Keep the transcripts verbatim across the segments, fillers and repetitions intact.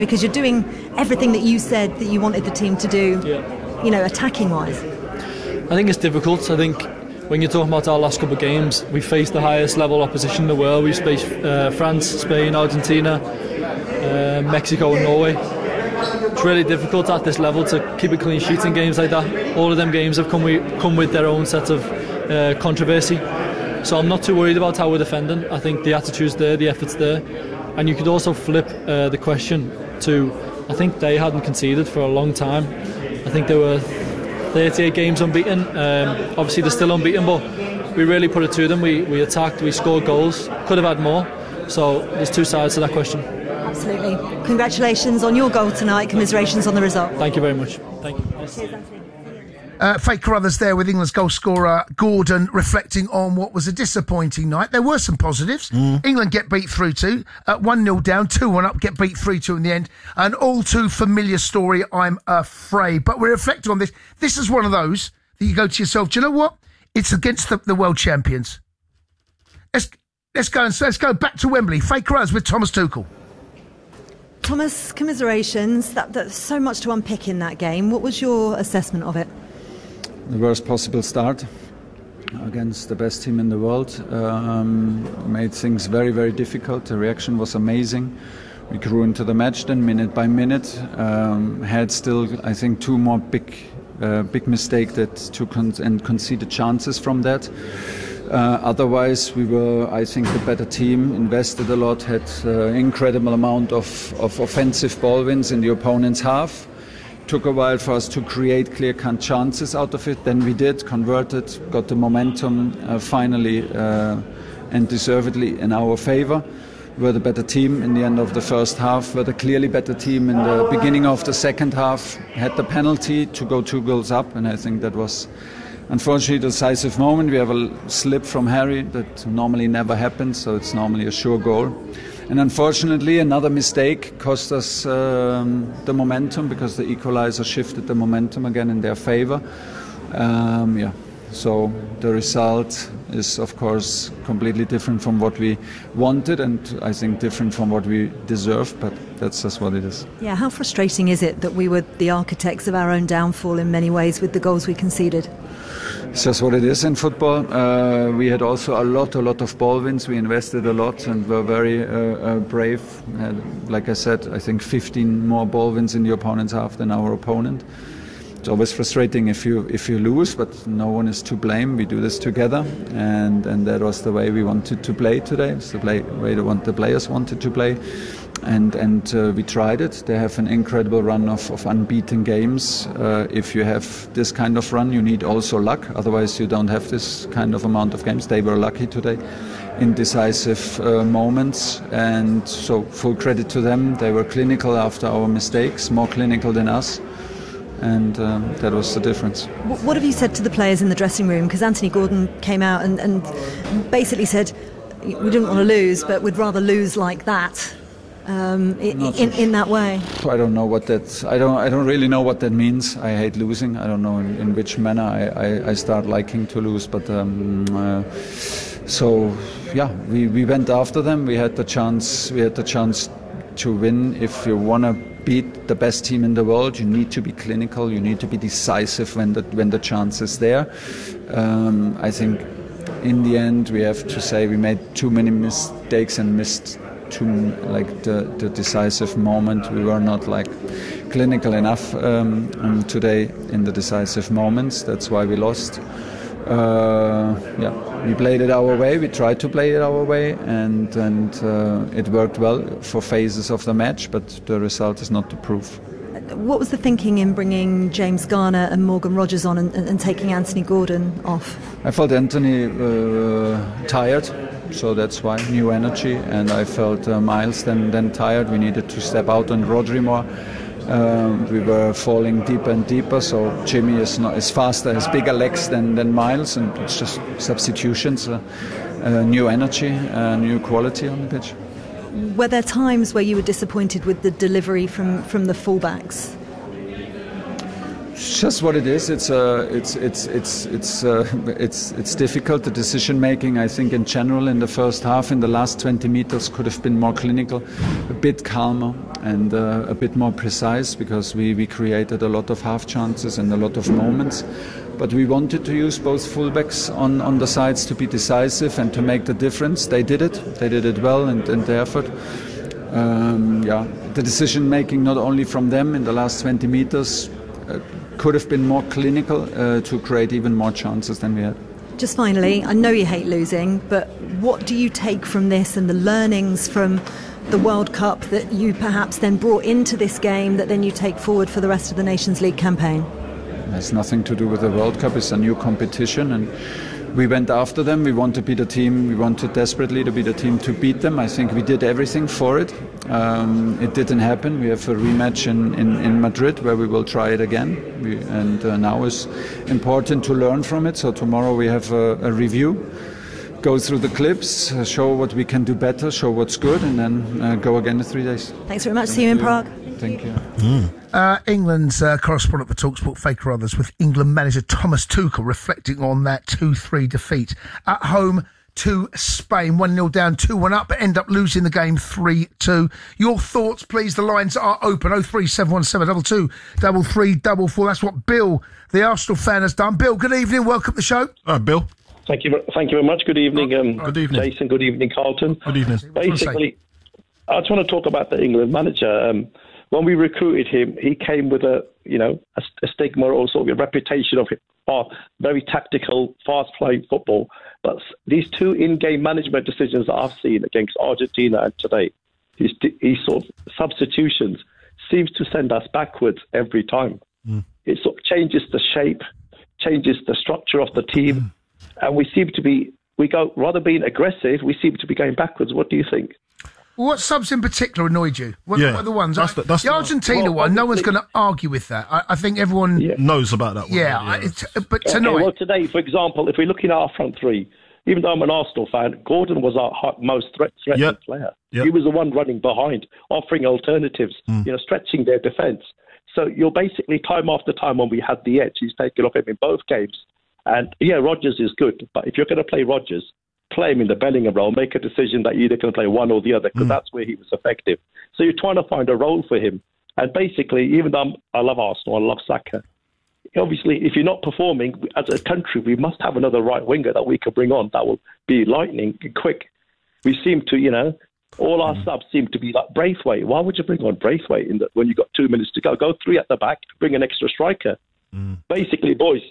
Because you're doing everything that you said that you wanted the team to do, yeah. you know, attacking-wise. I think it's difficult. I think when you're talking about our last couple of games, we faced the highest level opposition in the world. We've faced uh, France, Spain, Argentina, uh, Mexico and Norway. It's really difficult at this level to keep a clean sheet in games like that. All of them games have come with, come with their own set of uh, controversy. So I'm not too worried about how we're defending. I think the attitude's there, the effort's there. And you could also flip uh, the question to, I think they hadn't conceded for a long time. I think they were thirty-eight games unbeaten. Um, obviously they're still unbeaten, but we really put it to them. We, we attacked, we scored goals, could have had more. So there's two sides to that question. Absolutely. Congratulations on your goal tonight. Commiserations on the result. Thank you very much. Thank you. Cheers, Anthony. Uh, Faye Carruthers there with England's goal scorer Gordon, reflecting on what was a disappointing night. There were some positives. Mm. England get beat through to uh, one nil down, two one up, get beat three two in the end. An all too familiar story, I'm afraid. But we're reflecting on this. This is one of those that you go to yourself, do you know what? It's against the, the world champions. Let's, let's, go and, let's go back to Wembley. Faye Carruthers with Thomas Tuchel. Thomas, commiserations. That, that's so much to unpick in that game. What was your assessment of it? The worst possible start against the best team in the world. Um, made things very, very difficult. The reaction was amazing. We grew into the match then, minute by minute. Um, had still, I think, two more big, uh, big mistakes that took con- and conceded chances from that. Uh, otherwise, we were, I think, the better team. Invested a lot. Had uh, incredible amount of, of offensive ball wins in the opponent's half. Took a while for us to create clear-cut chances out of it. Then we did, converted, got the momentum uh, finally uh, and deservedly in our favour. We were the better team in the end of the first half. We were the clearly better team in the beginning of the second half. Had the penalty to go two goals up, and I think that was unfortunately a decisive moment. We have a slip from Harry that normally never happens, so it's normally a sure goal. And unfortunately, another mistake cost us um, the momentum, because the equaliser shifted the momentum again in their favour. Um, yeah, so the result is, of course, completely different from what we wanted, and I think different from what we deserved, but that's just what it is. Yeah, how frustrating is it that we were the architects of our own downfall in many ways with the goals we conceded? It's just what it is in football. Uh, we had also a lot, a lot of ball wins. We invested a lot and were very uh, uh, brave. Had, like I said, I think fifteen more ball wins in the opponent's half than our opponent. It's always frustrating if you if you lose, but no one is to blame. We do this together, and, and that was the way we wanted to play today. It's the play, way the, the players wanted to play. And and uh, we tried it. They have an incredible run of, of unbeaten games. Uh, if you have this kind of run, you need also luck. Otherwise, you don't have this kind of amount of games. They were lucky today in decisive uh, moments. And so full credit to them. They were clinical after our mistakes, more clinical than us. And um, that was the difference. What have you said to the players in the dressing room? Because Anthony Gordon came out and, and basically said, we didn't want to lose, but we'd rather lose like that. Um, in, in, in that way. I don't know what that. I don't. I don't really know what that means. I hate losing. I don't know in, in which manner I, I, I start liking to lose. But um, uh, so yeah, we, we went after them. We had the chance. We had the chance to win. If you want to beat the best team in the world, you need to be clinical. You need to be decisive when the when the chance is there. Um, I think in the end we have to say we made too many mistakes and missed. To like the, the decisive moment. We were not like clinical enough um, um, today in the decisive moments. That's why we lost. Uh, yeah, we played it our way. We tried to play it our way, and and uh, it worked well for phases of the match. But the result is not the proof. What was the thinking in bringing James Garner and Morgan Rogers on and, and taking Anthony Gordon off? I felt Anthony uh, tired. So that's why, new energy, and I felt uh, Miles then, then tired. We needed to step out on Rodri more. Um, we were falling deeper and deeper, so Jimmy is not is faster, has bigger legs than, than Miles, and it's just substitutions, uh, uh, new energy, uh, new quality on the pitch. Were there times where you were disappointed with the delivery from, from the fullbacks? It's just what it is. It's uh, it's it's it's it's uh, it's it's difficult. The decision making, I think, in general, in the first half, in the last twenty meters, could have been more clinical, a bit calmer, and uh, a bit more precise, because we we created a lot of half chances and a lot of moments. But we wanted to use both fullbacks on, on the sides to be decisive and to make the difference. They did it. They did it well, and, and the effort. Um, yeah, the decision making not only from them in the last twenty meters. Uh, could have been more clinical uh, to create even more chances than we had. Just finally, I know you hate losing, but what do you take from this and the learnings from the World Cup that you perhaps then brought into this game that then you take forward for the rest of the Nations League campaign? It has nothing to do with the World Cup. It's a new competition, and we went after them. We want to be the team. We wanted desperately to be the team to beat them. I think we did everything for it. Um, it didn't happen. We have a rematch in, in, in Madrid where we will try it again. We, and uh, now it's important to learn from it. So tomorrow we have a, a review, go through the clips, uh, show what we can do better, show what's good, and then uh, go again in three days. Thanks very much. Thank See you in Prague. Thank you. Mm. Uh, England's uh, correspondent for TalkSport, Faye Carruthers, with England manager Thomas Tuchel reflecting on that two three defeat at home to Spain. one nil down, two one up, but end up losing the game three two. Your thoughts, please. The lines are open. oh three seven one seven two two three three four four. That's what Bill, the Arsenal fan, has done. Bill, good evening. Welcome to the show. All right, Bill. Thank you. Thank you very much. Good evening, um, good evening, Jason. Good evening, Carlton. Good evening. Basically, I just want to talk about the England manager. Um, when we recruited him, he came with a, you know, a, a stigma or sort of a reputation of uh, very tactical, fast-playing football. But these two in-game management decisions that I've seen against Argentina and today, his, his sort of substitutions seems to send us backwards every time. Mm. It sort of changes the shape, changes the structure of the team, mm. and we seem to be, we go, rather being aggressive, we seem to be going backwards. What do you think? What subs in particular annoyed you? What, yeah, what are the ones? That's the, that's the Argentina well, one, no one's going to argue with that. I, I think everyone yeah. knows about that one. Yeah, yeah. It's, but tonight... Okay, well, today, for example, if we're looking at our front three, even though I'm an Arsenal fan, Gordon was our most threat, threatening yep. player. Yep. He was the one running behind, offering alternatives, mm. you know, stretching their defence. So you're basically, time after time when we had the edge, he's taken off him in both games. And, yeah, Rodgers is good, but if you're going to play Rodgers, play him in the Bellingham role, make a decision that you're either going to play one or the other, because mm. that's where he was effective. So you're trying to find a role for him. And basically, even though I'm, I love Arsenal, I love Saka, obviously, if you're not performing, as a country, we must have another right winger that we can bring on that will be lightning and quick. We seem to, you know, all our mm. subs seem to be like Braithwaite. Why would you bring on Braithwaite in the, when you've got two minutes to go? Go three at the back, bring an extra striker. Mm. Basically, boys,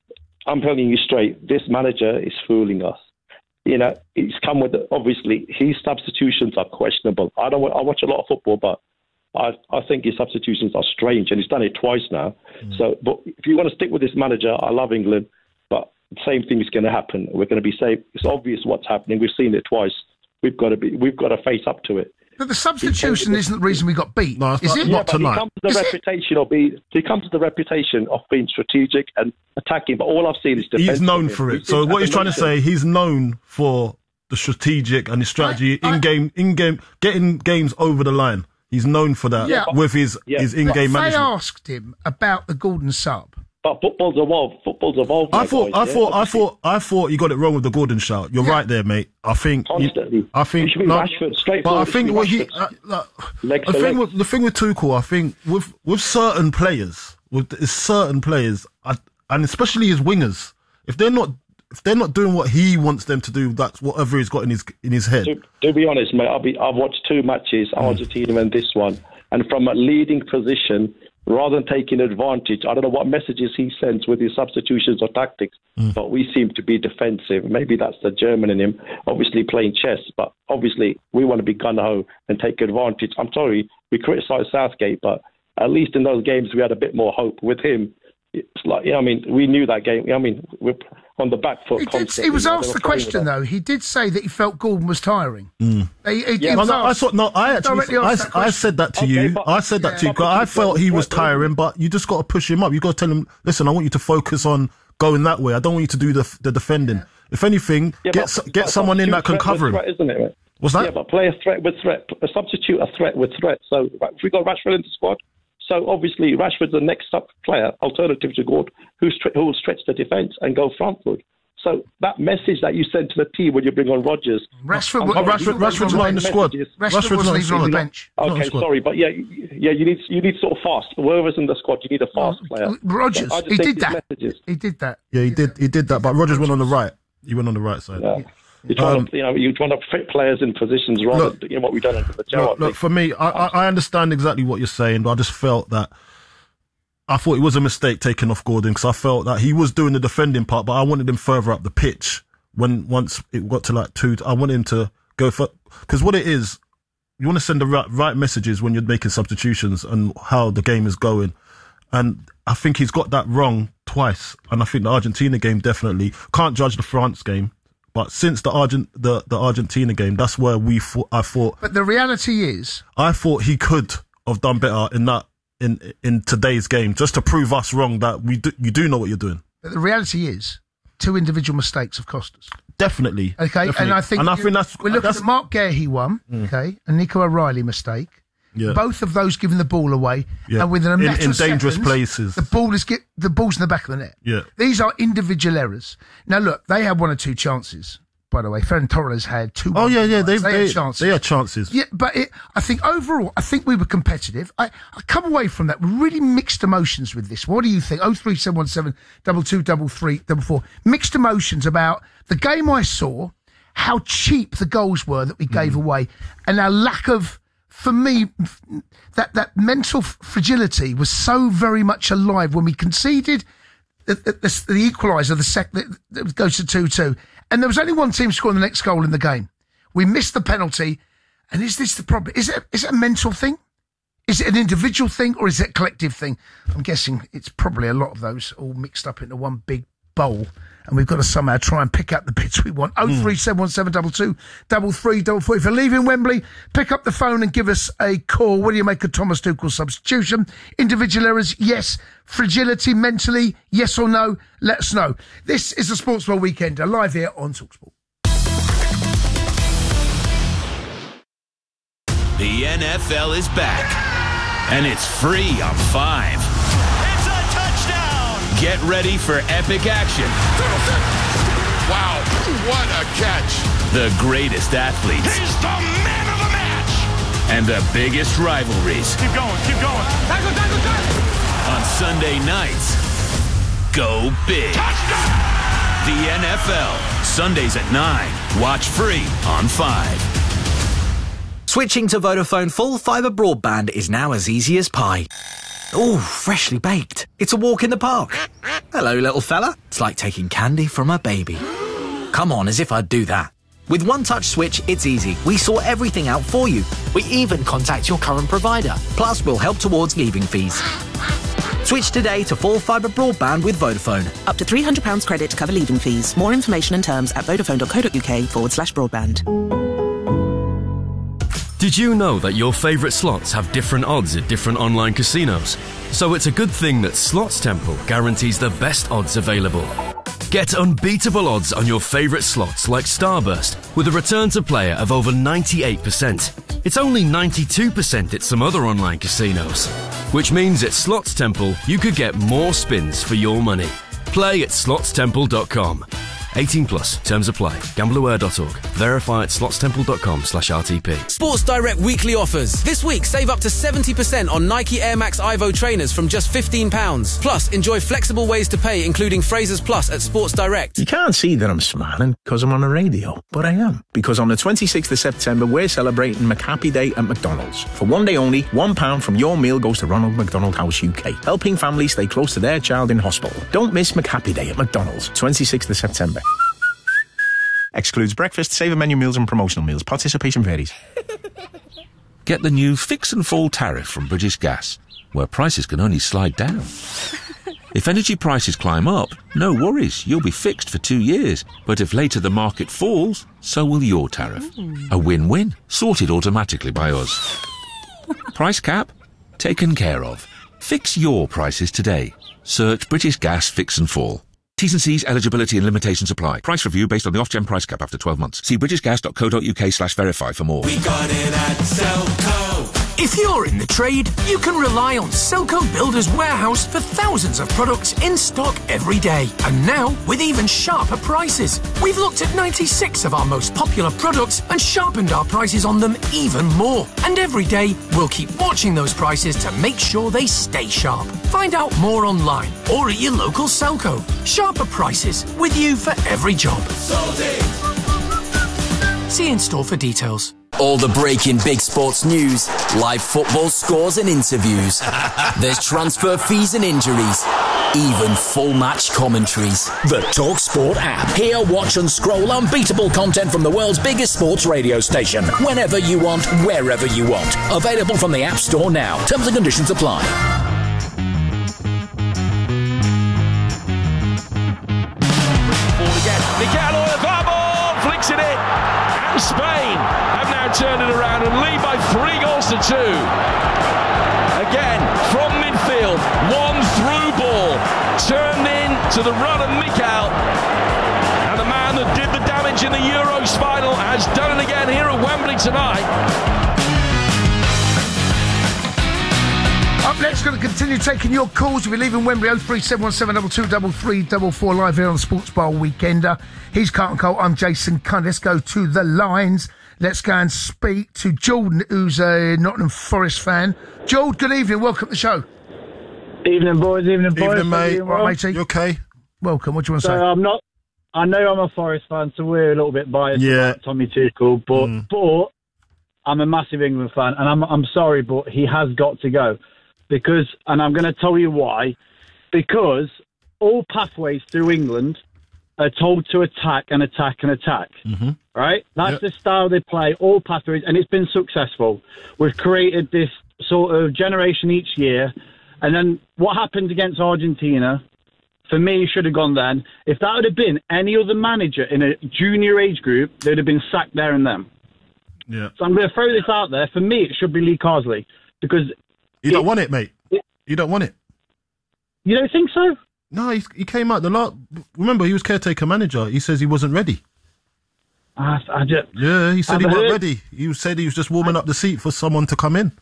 I'm telling you straight, this manager is fooling us. You know, he's come with, obviously, his substitutions are questionable. I don't. I watch a lot of football, but I, I think his substitutions are strange, and he's done it twice now. Mm. So, but if you want to stick with this manager, I love England, but the same thing is going to happen. We're going to be safe. It's obvious what's happening. We've seen it twice. We've got to be. We've got to face up to it. But the substitution isn't the reason we got beat, no, is not, it? Not yeah, tonight. He comes to the is reputation it? of being. He comes to the reputation of being strategic and attacking. But all I've seen is defense. He's known for it. So what he's trying to say, he's known for the strategic and his strategy I, I, in game, in game, getting games over the line. He's known for that yeah, with his yeah. his in-game but management. They asked him about the Gordon sub. But football's evolved. Football's evolved. I thought, guys, I yeah? thought, I thought, I thought you got it wrong with the Gordon shout. You're yeah. right there, mate. I think constantly. You, I think no, Rashford, straight but I think what he, uh, uh, the thing with the thing with Tuchel, I think with with certain players, with certain players, I, and especially his wingers, if they're not. If they're not doing what he wants them to do, that's whatever he's got in his in his head. To, to be honest, mate, I'll be, I've watched two matches, Argentina mm. and this one, and from a leading position, rather than taking advantage, I don't know what messages he sends with his substitutions or tactics, mm. but we seem to be defensive. Maybe that's the German in him, obviously playing chess, but obviously we want to be gun-ho and take advantage. I'm sorry, we criticise Southgate, but at least in those games we had a bit more hope with him. It's like, yeah, I mean, we knew that game. I mean, we're on the back foot. He, did, he was asked the question, though. He did say that he felt Gordon was tiring. Mm. He, he, yeah, he no, no, I thought, no, I actually, I, I said that to okay, you. But, I said that yeah, to you. But I felt he was tiring, but you just got to push him up. You got to tell him, listen, I want you to focus on going that way. I don't want you to do the the defending. Yeah. If anything, yeah, get but, get but someone in that can cover him. Threat, isn't it? Mate? What's that? Yeah, but play a threat with threat. A substitute a threat with threat. So if we got Rashford in the squad, So obviously Rashford's the next up player, alternative to Gordon, who, stre- who will stretch the defence and go frontward. So that message that you send to the team when you bring on Rodgers... Rashford, sorry, Rashford, Rashford's not in the squad. Rashford Rashford's wasn't even on the bench. Okay, sorry, but yeah, yeah, you need you need sort of fast. Whoever's in the squad, you need a fast player. Rodgers, he did that. Messages. He did that. Yeah, he did. He did that. But Rodgers went on the right. He went on the right side. Yeah. You're trying um, to, you know, you're trying to fit players in positions rather look, than you know, what we've done under the Gerrard. Look, look, for me, I, I, I understand exactly what you're saying, but I just felt that I thought it was a mistake taking off Gordon because I felt that he was doing the defending part, but I wanted him further up the pitch. When once it got to like two, I wanted him to go for, because what it is, you want to send the right, right messages when you're making substitutions and how the game is going. And I think he's got that wrong twice. And I think the Argentina game definitely, can't judge the France game, but since the Argent, the, the Argentina game, that's where we thought, I thought. But the reality is, I thought he could have done better in that, in, in today's game, just to prove us wrong that we do, you do know what you're doing. But the reality is, two individual mistakes have cost us. Definitely. Okay, definitely. and I think, and I think that's, we're looking that's, at Mark Guehi one, mm. okay, and Nico O'Reilly mistake. Yeah. Both of those giving the ball away, yeah. and within a matter in, in of dangerous seconds, places, the ball is get the ball's in the back of the net. Yeah, these are individual errors. Now look, they had one or two chances. By the way, Ferran Torres had two. Oh yeah, yeah, they, they, they had chances. They had chances. Yeah, but it, I think overall, I think we were competitive. I, I come away from that with really mixed emotions with this. What do you think? Oh three seven one seven double two double three double four. Mixed emotions about the game I saw, how cheap the goals were that we gave mm. away, and our lack of. For me, that, that mental fragility was so very much alive when we conceded the, the, the, the equaliser, the sec that, that goes to two two. And there was only one team scoring the next goal in the game. We missed the penalty. And is this the problem? Is it, is it a mental thing? Is it an individual thing or is it a collective thing? I'm guessing it's probably a lot of those all mixed up into one big bowl. And we've got to somehow try and pick up the bits we want. oh three seven one seven double two double three double four. If you're leaving Wembley, pick up the phone and give us a call. What do you make of Thomas Tuchel's substitution? Individual errors, yes. Fragility mentally, yes or no? Let us know. This is the Sports World Weekender, live here on TalkSport. The N F L is back, and it's free on Five. Get ready for epic action. Wow, what a catch. The greatest athletes. He's the man of the match. And the biggest rivalries. Keep going, keep going. Tackle, tackle, tackle. On Sunday nights, go big. Touchdown! The N F L, Sundays at nine. Watch free on Five. Switching to Vodafone full fibre broadband is now as easy as pie. Ooh, freshly baked. It's a walk in the park. Hello, little fella. It's like taking candy from a baby. Come on, as if I'd do that. With One Touch Switch, it's easy. We sort everything out for you. We even contact your current provider. Plus, we'll help towards leaving fees. Switch today to full fibre broadband with Vodafone. Up to three hundred pounds credit to cover leaving fees. More information and terms at vodafone.co.uk forward slash broadband. Did you know that your favourite slots have different odds at different online casinos? So it's a good thing that Slots Temple guarantees the best odds available. Get unbeatable odds on your favourite slots like Starburst with a return to player of over ninety-eight percent. It's only ninety-two percent at some other online casinos. Which means at Slots Temple you could get more spins for your money. Play at slots temple dot com. eighteen plus. Terms apply. gamble aware dot org. Verify at slots temple dot com slash R T P. Sports Direct weekly offers. This week, save up to seventy percent on Nike Air Max Ivo trainers from just fifteen pounds. Plus, enjoy flexible ways to pay, including Frasers Plus at Sports Direct. You can't see that I'm smiling because I'm on the radio, but I am. Because on the twenty-sixth of September, we're celebrating McHappy Day at McDonald's. For one day only, one pound from your meal goes to Ronald McDonald House U K, helping families stay close to their child in hospital. Don't miss McHappy Day at McDonald's, twenty-sixth of September. Excludes breakfast, saver menu meals and promotional meals. Participation varies. Get the new Fix and Fall tariff from British Gas, where prices can only slide down. If energy prices climb up, no worries, you'll be fixed for two years. But if later the market falls, so will your tariff. A win-win, sorted automatically by us. Price cap? Taken care of. Fix your prices today. Search British Gas Fix and Fall. T's and C's, eligibility and limitations apply. Price review based on the off-gen price cap after twelve months. See british gas dot co dot uk slash verify for more. We got it at Selco. If you're in the trade, you can rely on Selco Builders Warehouse for thousands of products in stock every day. And now, with even sharper prices. We've looked at ninety-six of our most popular products and sharpened our prices on them even more. And every day, we'll keep watching those prices to make sure they stay sharp. Find out more online or at your local Selco. Sharper prices, with you for every job. See in store for details. All the breaking big sports news, live football scores and interviews. There's transfer fees and injuries, even full match commentaries. The TalkSport app. Hear, watch and scroll unbeatable content from the world's biggest sports radio station. Whenever you want, wherever you want. Available from the App Store now. Terms and conditions apply. Ball again. Miguel Oyarzabal flicks it in. And Spain have now turned it around and lead by three goals to two. Again, from midfield, one through ball, turned in to the run of Miguel. And the man that did the damage in the Euros final has done it again here at Wembley tonight. Up next, going to continue taking your calls. You'll be leaving Wembley oh three seven one seven two two three three four four live here on the Sports Bar Weekender. He's Carlton Cole. I'm Jason Cunn. Let's go to the lines. Let's go and speak to Jordan, who's a Nottingham Forest fan. Jordan, good evening. Welcome to the show. Evening, boys. Evening, boys. Evening, mate. Right, matey. You okay? Welcome. What do you want to so say? I'm not. I know I'm a Forest fan, so we're a little bit biased yeah. about Tommy Tuchel, but mm. but I'm a massive England fan, and I'm I'm sorry, but he has got to go. Because, and I'm going to tell you why, because all pathways through England are told to attack and attack and attack, mm-hmm. right? That's yep. the style they play, all pathways, and it's been successful. We've created this sort of generation each year, and then what happened against Argentina, for me, should have gone then. If that would have been any other manager in a junior age group, they'd have been sacked there and then. Yeah. So I'm going to throw this out there. For me, it should be Lee Carsley, because... You don't it, want it, mate. It, you don't want it. You don't think so? No, he, he came out the last. Remember, he was caretaker manager. He says he wasn't ready. Uh, I just, yeah, he said I've he wasn't heard, ready. He said he was just warming I, up the seat for someone to come in.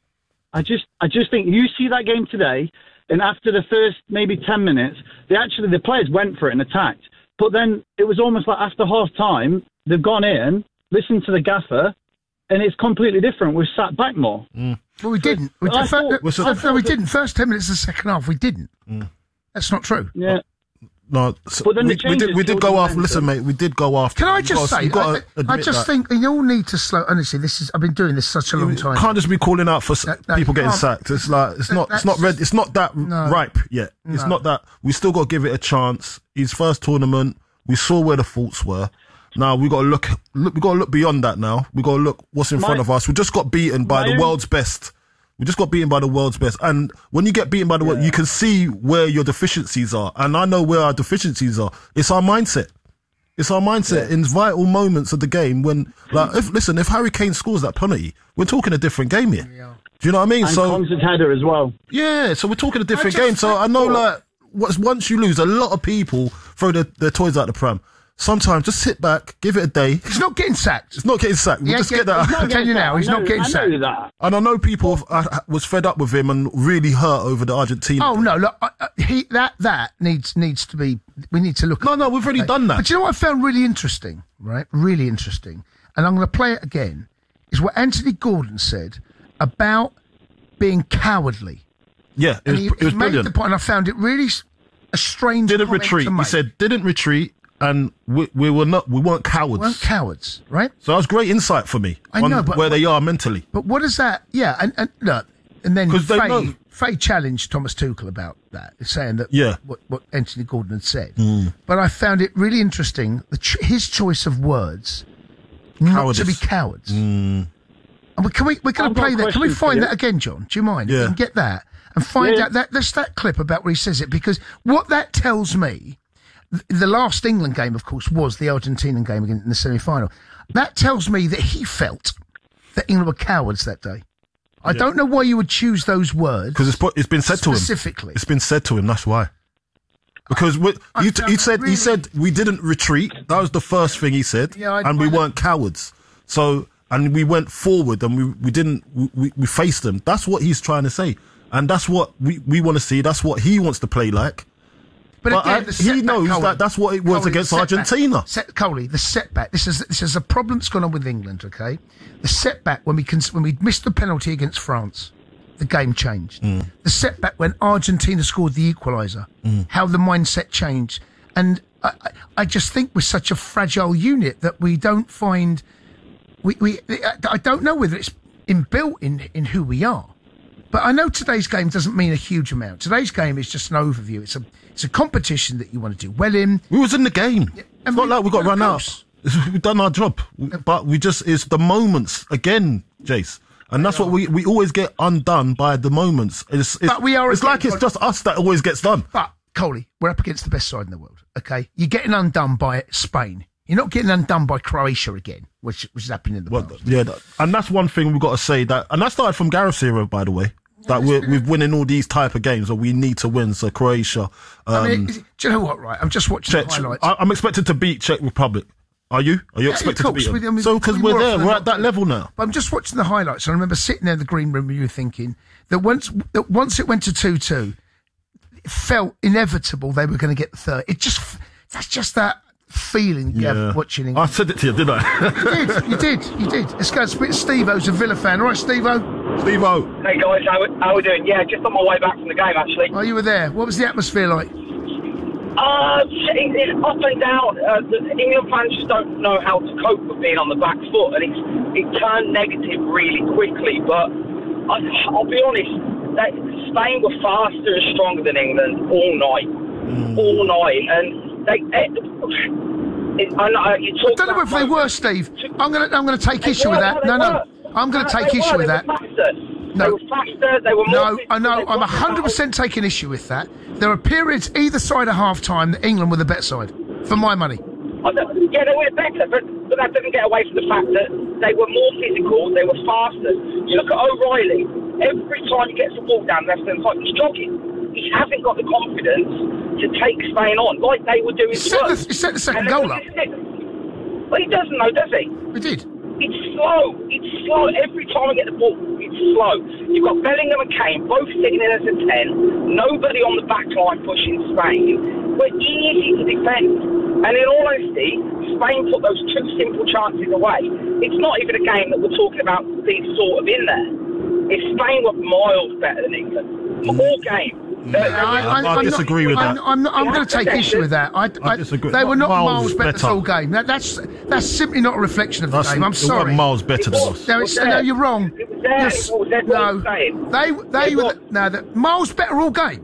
I just, I just think you see that game today, and after the first maybe ten minutes, they actually the players went for it and attacked. But then it was almost like after half time, they've gone in, listened to the gaffer, and it's completely different. We've sat back more. Mm. Well, we didn't. We, I thought, first, I no, we didn't. First ten minutes of the second half, we didn't. Mm. That's not true. Yeah. No, so but then we, the we did. We did go after. Listen, mate, we did go after. Can I just say? Gotta, I, I just that. think you all need to slow. Honestly, this is. I've been doing this such a long you time. Can't just be calling out for that, that people getting sacked. It's like it's not. It's not red. It's not that no, ripe yet. No. It's not that. We still got to give it a chance. His first tournament, we saw where the faults were. Now we got to look, look. We got to look beyond that. Now we got to look what's in my, front of us. We just got beaten by the own, world's best. We just got beaten by the world's best. And when you get beaten by the yeah. world, you can see where your deficiencies are. And I know where our deficiencies are. It's our mindset. It's our mindset yeah. in vital moments of the game. When, like, if listen, if Harry Kane scores that penalty, we're talking a different game here. Yeah. Do you know what I mean? And so concert header as well. Yeah. So we're talking a different game. So I know, like, once you lose, a lot of people throw their, their toys out the pram. Sometimes just sit back, give it a day. He's not getting sacked. It's not getting sacked. We'll just get, get that. I'll tell you now, he's know, not getting I sacked. That. And I know people uh, was fed up with him and really hurt over the Argentina. Oh no, look, uh, he that that needs needs to be. We need to look. No, no, we've already okay. done that. But you know what I found really interesting, right? Really interesting, and I'm going to play it again. Is what Anthony Gordon said about being cowardly. Yeah, it was, he, it was he made brilliant. The point, and I found it really a strange. Didn't comment retreat. To make. He said didn't retreat. And we, we were not, we weren't cowards. We weren't cowards, right? So that was great insight for me. I on know, but where they are mentally. But what is that? Yeah, and, and look, and then Faye, know. Faye challenged Thomas Tuchel about that, saying that yeah. what, what Anthony Gordon had said. Mm. But I found it really interesting, the ch- his choice of words, Cowardice. not to be cowards. Mm. And we, can we, we're going to play that. Can we find that again, John? Do you mind? Yeah. If we can get that and find yeah. out that, there's that clip about where he says it, because what that tells me, the last England game, of course, was the Argentinian game in the semi-final. That tells me that he felt that England were cowards that day. I yeah. don't know why you would choose those words. Because it's, it's been said to him. Specifically. It's been said to him, that's why. Because we, I, he, he, said, really... he said we didn't retreat. That was the first thing he said. Yeah, I, and we weren't cowards. So and we went forward and we, we didn't, we, we faced them. That's what he's trying to say. And that's what we, we want to see. That's what he wants to play like. But, but again, I, the he setback, knows Coley, that that's what it was Coley, against setback. Argentina. Set, Coley, the setback. This is this is a problem that's gone on with England. Okay, the setback when we can, when we missed the penalty against France, the game changed. Mm. The setback when Argentina scored the equaliser, Mm. how the mindset changed, and I, I, I just think we're such a fragile unit that we don't find. We, we I don't know whether it's inbuilt in in who we are. But I know today's game doesn't mean a huge amount. Today's game is just an overview. It's a it's a competition that you want to do well in. We was in the game. Yeah, it's not we, like we got well, run out. We've done our job. But we just, it's the moments again, Jace. And that's what we, we always get undone by the moments. It's, it's, but we are it's like it's just us that always gets done. But, Coley, we're up against the best side in the world, okay? You're getting undone by Spain. You're not getting undone by Croatia again, which, which is happening in the well, past. Yeah, that, and that's one thing we've got to say. That, and that started from Gareth's era, by the way. That we're, we're winning all these type of games that we need to win. So Croatia. Um, I mean, is it, do you know what? Right, I'm just watching Czech, the highlights. I, I'm expected to beat Czech Republic. Are you? Are you Yeah, expected of course, to beat them? we- I mean, so because we we're were there, for we're them. at that level now. But I'm just watching the highlights. And I remember sitting there in the green room with you thinking that once that once it went to two two, it felt inevitable they were going to get the third. It just that's just that feeling you have watching England. I said it to you, didn't I? You did, you did, you did. Let's go and speak to Steve-O, who's a Villa fan. All right, Steve-O? Steve-O. Hey guys, how, how we doing? Yeah, just on my way back from the game actually. Oh, you were there. What was the atmosphere like? Uh, it, it's up and down. Uh, the England fans just don't know how to cope with being on the back foot, and it's it turned negative really quickly. But I, I'll be honest, that Spain were faster and stronger than England all night, mm. all night, and they. It, it, I, know, you I don't know if they were, Steve. I'm going to I'm going to take issue with that. No, no, I'm going to take issue with that. No. They were faster, they were more... No, I know, I'm one hundred percent taking issue with that. There are periods either side of half-time that England were the better side, for my money. Yeah, they were better, but, but that doesn't get away from the fact that they were more physical, they were faster. You look at O'Reilly, every time he gets the ball down left hand side, he's jogging. He hasn't got the confidence to take Spain on, like they were doing. He set the, he set the second goal up. Well, he doesn't, though, does he? He did. It's slow. It's slow. Every time I get the ball, it's slow. You've got Bellingham and Kane both sitting in as a ten. Nobody on the back line pushing Spain. We're easy to defend. And in all honesty, Spain put those two simple chances away. It's not even a game that we're talking about being sort of in there. If Spain were miles better than England, all game. Yeah, I, I, I disagree not, with I'm, that. I'm, I'm, I'm going to take issue with that. I, I, I disagree. They were not miles, miles better, better. the whole game. That, that's that's simply not a reflection of the That's, game. I'm it sorry. wasn't miles better than us. No, it's, no, you're wrong. Yes, no, they they were no, the, miles better all game.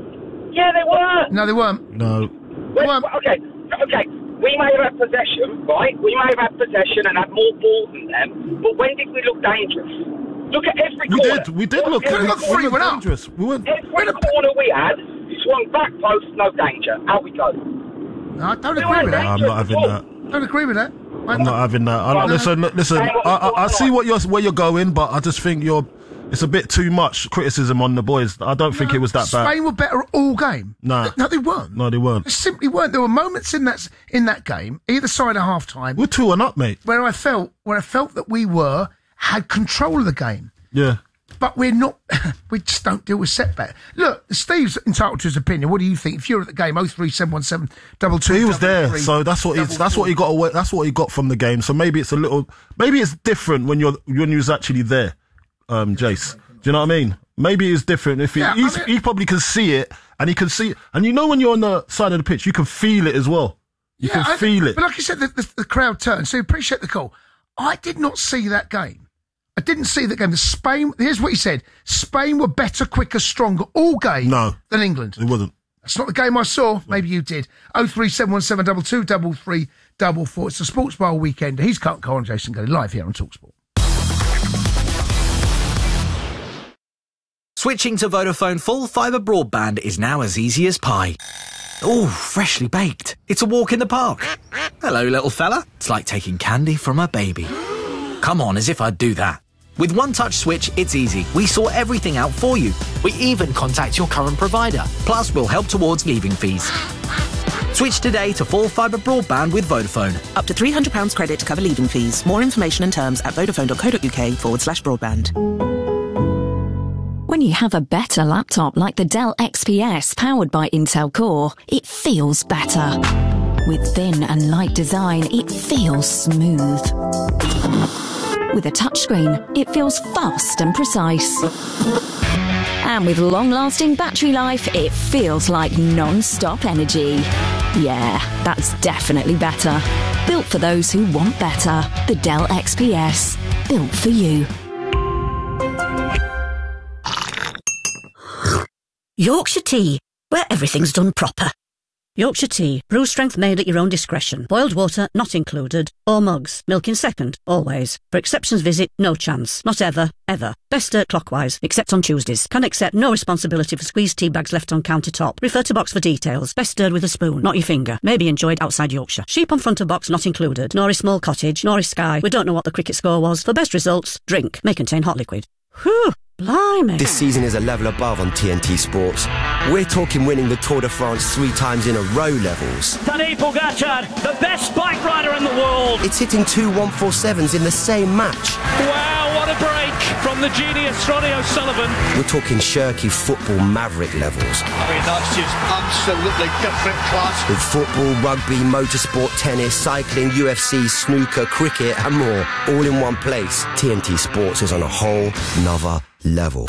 Yeah, they were. No, they weren't. No. They weren't. Okay, okay. We may have had possession, right? We may have had possession and had more ball than them. But when did we look dangerous? Look at every we corner. did. We did look. We looked three went up. Dangerous. We weren't. Every corner we had, swung back post, no danger. Out we go. No, I don't We agree weren't with that. I'm not having that. Don't agree with that. I'm not having that. I, listen, listen. I, I, I see what you're where you're going, but I just think you're. It's a bit too much criticism on the boys. I don't think No, it was that bad. Spain were better all game. No, no, they weren't. No, they weren't. They simply weren't. There were moments in that in that game, either side of half time. We're two and up, mate. Where I felt, where I felt that we were had control of the game. Yeah. But we're not, we just don't deal with setback. Look, Steve's entitled to his opinion. What do you think? If you're at the game, oh three seven one seven double two. He was there, so that's what he's, that's what he got away, that's what he got from the game. So maybe it's a little, maybe it's different when you're, when you're actually there, um, Jace. Do you know what I mean? Maybe it's different if he, Yeah, he's, I mean, he probably can see it and he can see, and you know when you're on the side of the pitch, you can feel it as well. You yeah, can I, feel it. But like I said, the, the, the crowd turned, so appreciate the call. I did not see that game. I didn't see that game. The Spain, here's what he said. Spain were better, quicker, stronger all game no, than England. It wasn't. That's not the game I saw. Maybe you did. oh three seven one seven double two double three double four. It's the Sports Bar weekend. He's Carlton Cole and Jason Gully live here on TalkSport. Switching to Vodafone full fibre broadband is now as easy as pie. Ooh, freshly baked. It's a walk in the park. Hello, little fella. It's like taking candy from a baby. Come on, as if I'd do that. With One Touch Switch, it's easy. We sort everything out for you. We even contact your current provider. Plus, we'll help towards leaving fees. Switch today to full fibre broadband with Vodafone. Up to three hundred pounds credit to cover leaving fees. More information and terms at vodafone.co.uk forward slash broadband. When you have a better laptop like the Dell X P S powered by Intel Core, it feels better. With thin and light design, it feels smooth. With a touchscreen, it feels fast and precise. And with long-lasting battery life, it feels like non-stop energy. Yeah, that's definitely better. Built for those who want better. The Dell X P S. Built for you. Yorkshire Tea, where everything's done proper. Yorkshire Tea, brew strength made at your own discretion. Boiled water not included. Or mugs. Milk in second, always. For exceptions visit, no chance. Not ever, ever. Best stirred clockwise, except on Tuesdays. Can accept no responsibility for squeezed tea bags left on countertop. Refer to box for details. Best stirred with a spoon, not your finger. May be enjoyed outside Yorkshire. Sheep on front of box not included. Nor is small cottage, nor is Sky. We don't know what the cricket score was. For best results, drink. May contain hot liquid. Whew. Blimey. This season is a level above on T N T Sports. We're talking winning the Tour de France three times in a row levels. Tadej Pogacar, the best bike rider in the world. It's hitting two one forty-sevens in the same match. Wow, what a break from the genius Ronnie O'Sullivan. We're talking Shirky football maverick levels. I mean, that's just absolutely different class. With football, rugby, motorsport, tennis, cycling, U F C, snooker, cricket and more, all in one place. T N T Sports is on a whole nother level.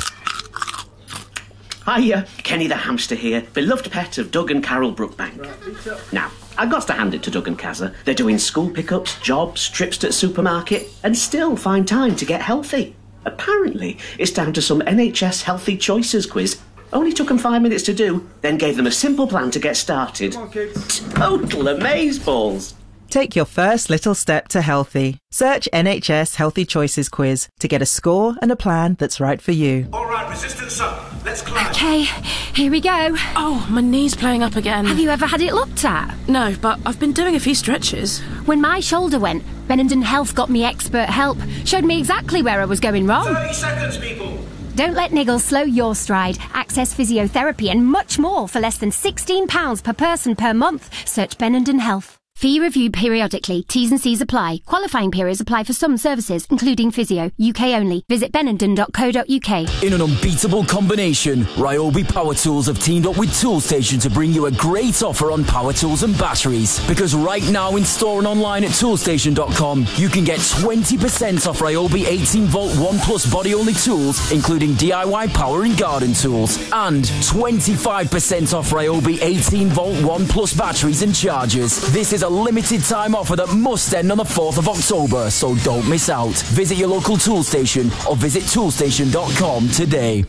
Hiya, Kenny the hamster here, beloved pet of Doug and Carol Brookbank. Now, I've got to hand it to Doug and Kazza. They're doing school pickups, jobs, trips to the supermarket, and still find time to get healthy. Apparently, it's down to some N H S Healthy Choices quiz. Only took them five minutes to do, then gave them a simple plan to get started. Come on, kids. Total amazeballs. Take your first little step to healthy. Search N H S Healthy Choices quiz to get a score and a plan that's right for you. All right, resistance up. Let's climb. Okay, here we go. Oh, my knee's playing up again. Have you ever had it looked at? No, but I've been doing a few stretches. When my shoulder went, Benenden Health got me expert help. Showed me exactly where I was going wrong. thirty seconds, people. Don't let niggles slow your stride. Access physiotherapy and much more for less than sixteen pounds per person per month. Search Benenden Health. Fee reviewed periodically. T's and C's apply. Qualifying periods apply for some services, including physio. U K only. Visit benenden dot co dot U K. In an unbeatable combination, Ryobi Power Tools have teamed up with Toolstation to bring you a great offer on power tools and batteries. Because right now in store and online at toolstation dot com, you can get twenty percent off Ryobi eighteen volt one plus body-only tools, including D I Y power and garden tools. And twenty-five percent off Ryobi eighteen volt one plus batteries and chargers. This is a limited time offer that must end on the fourth of October, so don't miss out. Visit your local tool station or visit toolstation dot com today.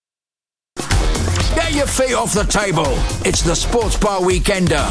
Get your feet off the table. It's the Sports Bar Weekender.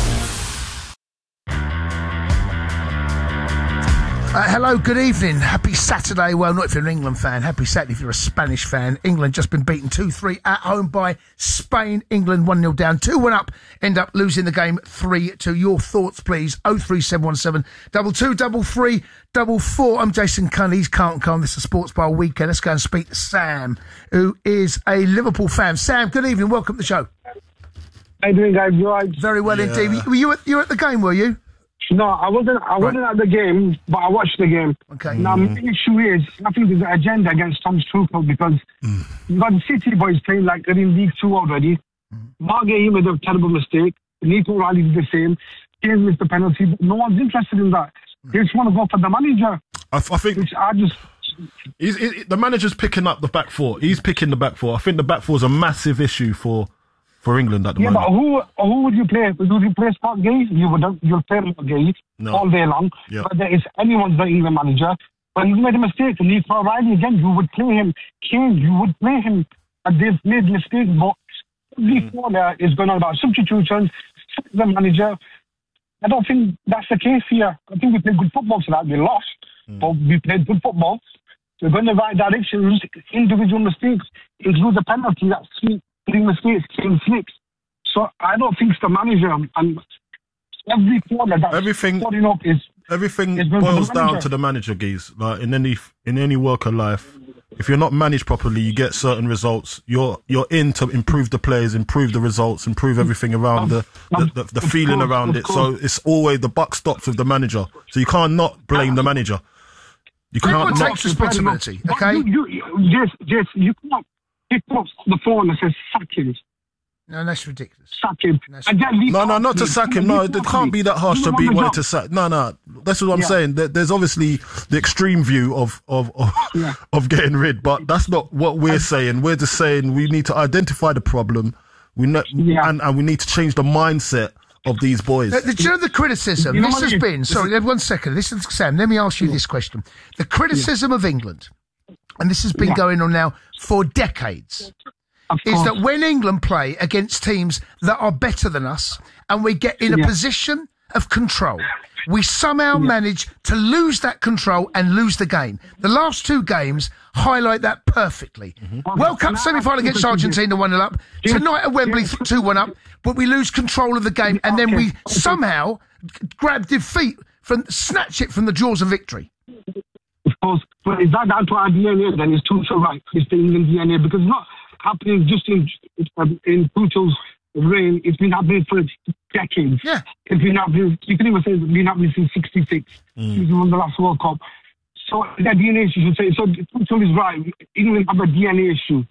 Uh, hello, good evening. Happy Saturday. Well, not if you're an England fan. Happy Saturday if you're a Spanish fan. England just been beaten two three at home by Spain. England one nil down, two one up. End up losing the game three two. Your thoughts, please. oh three seven one seven, two two three three four four. I'm Jason Cunn. He's Carlton Cole. This is the Sports Bar Weekend. Let's go and speak to Sam, who is a Liverpool fan. Sam, good evening. Welcome to the show. How you doing, guys? You all right? Very well yeah. indeed. Were you at, you were at the game, were you? No, I wasn't. I wasn't right. at the game, but I watched the game. Okay. Now, mm. the issue is, I think there's an agenda against Thomas Tuchel because mm. you've got the City boys playing like they're in League Two already. Mm. Margate made a terrible mistake. Nico Riley did the same. Kane missed the penalty. But no one's interested in that. Mm. They just want to go for the manager. I, I think. Which I just. He's, he, the manager's picking up the back four. He's picking the back four. I think the back four is a massive issue for. For England at the yeah, moment. Yeah, but who who would you play? Would you play Scott Gay? You would you'll play Scott Gay no. all day long. Yep. But there is anyone's the England manager. But he's made a mistake. And Nico O'Reilly again, you would play him. Kane, you would play him. And they've made mistakes. But before mm. there is going on about substitutions, the manager. I don't think that's the case here. I think we played good football so that we lost. Mm. But we played good football. We're going in the right direction. Individual mistakes include the penalty. That's sweet. Mistakes, came slips. So I don't think it's the manager. And every corner that's everything up is everything is boils down to the manager, Geese. Like in any in any walk of life, if you're not managed properly, you get certain results. You're you're in to improve the players, improve the results, improve everything around the the, the, the feeling around it. So it's always the buck stops with the manager. So you can't not blame the manager. You can't take not responsibility. Okay. You, you, yes, yes. You can't pick up the phone and say sack him. No, that's ridiculous. Sack him. No, no, not to sack him. No, it can't be that harsh to be wanted to sack. No, no, that's what I'm Yeah. saying. There- There's obviously the extreme view of of of, Yeah. of getting rid, but that's not what we're saying. We're just saying we need to identify the problem. We know, and, and we need to change the mindset of these boys. The, the, do you know the criticism? You know this what has it is? been, This sorry, is- one second. This is, Sam, let me ask you this question. The criticism of England, and this has been Yeah. going on now for decades, is course. that when England play against teams that are better than us and we get in a Yeah. position of control, we somehow manage to lose that control and lose the game. The last two games highlight that perfectly. World Cup semi-final against Argentina, one nil up. Tonight at Wembley, two one up. But we lose control of the game and then we somehow g- grab defeat, from snatch it from the jaws of victory. Of course, but is that down to our D N A then? Is Tuchel right? It's the England D N A because it's not happening just in um, in Tuchel's reign. It's been happening for decades. Yeah, it's been happening. You can even say it's been happening since sixty-six. Since we won the last World Cup. So that D N A issue, you should say. So Tuchel is right. England have a D N A issue.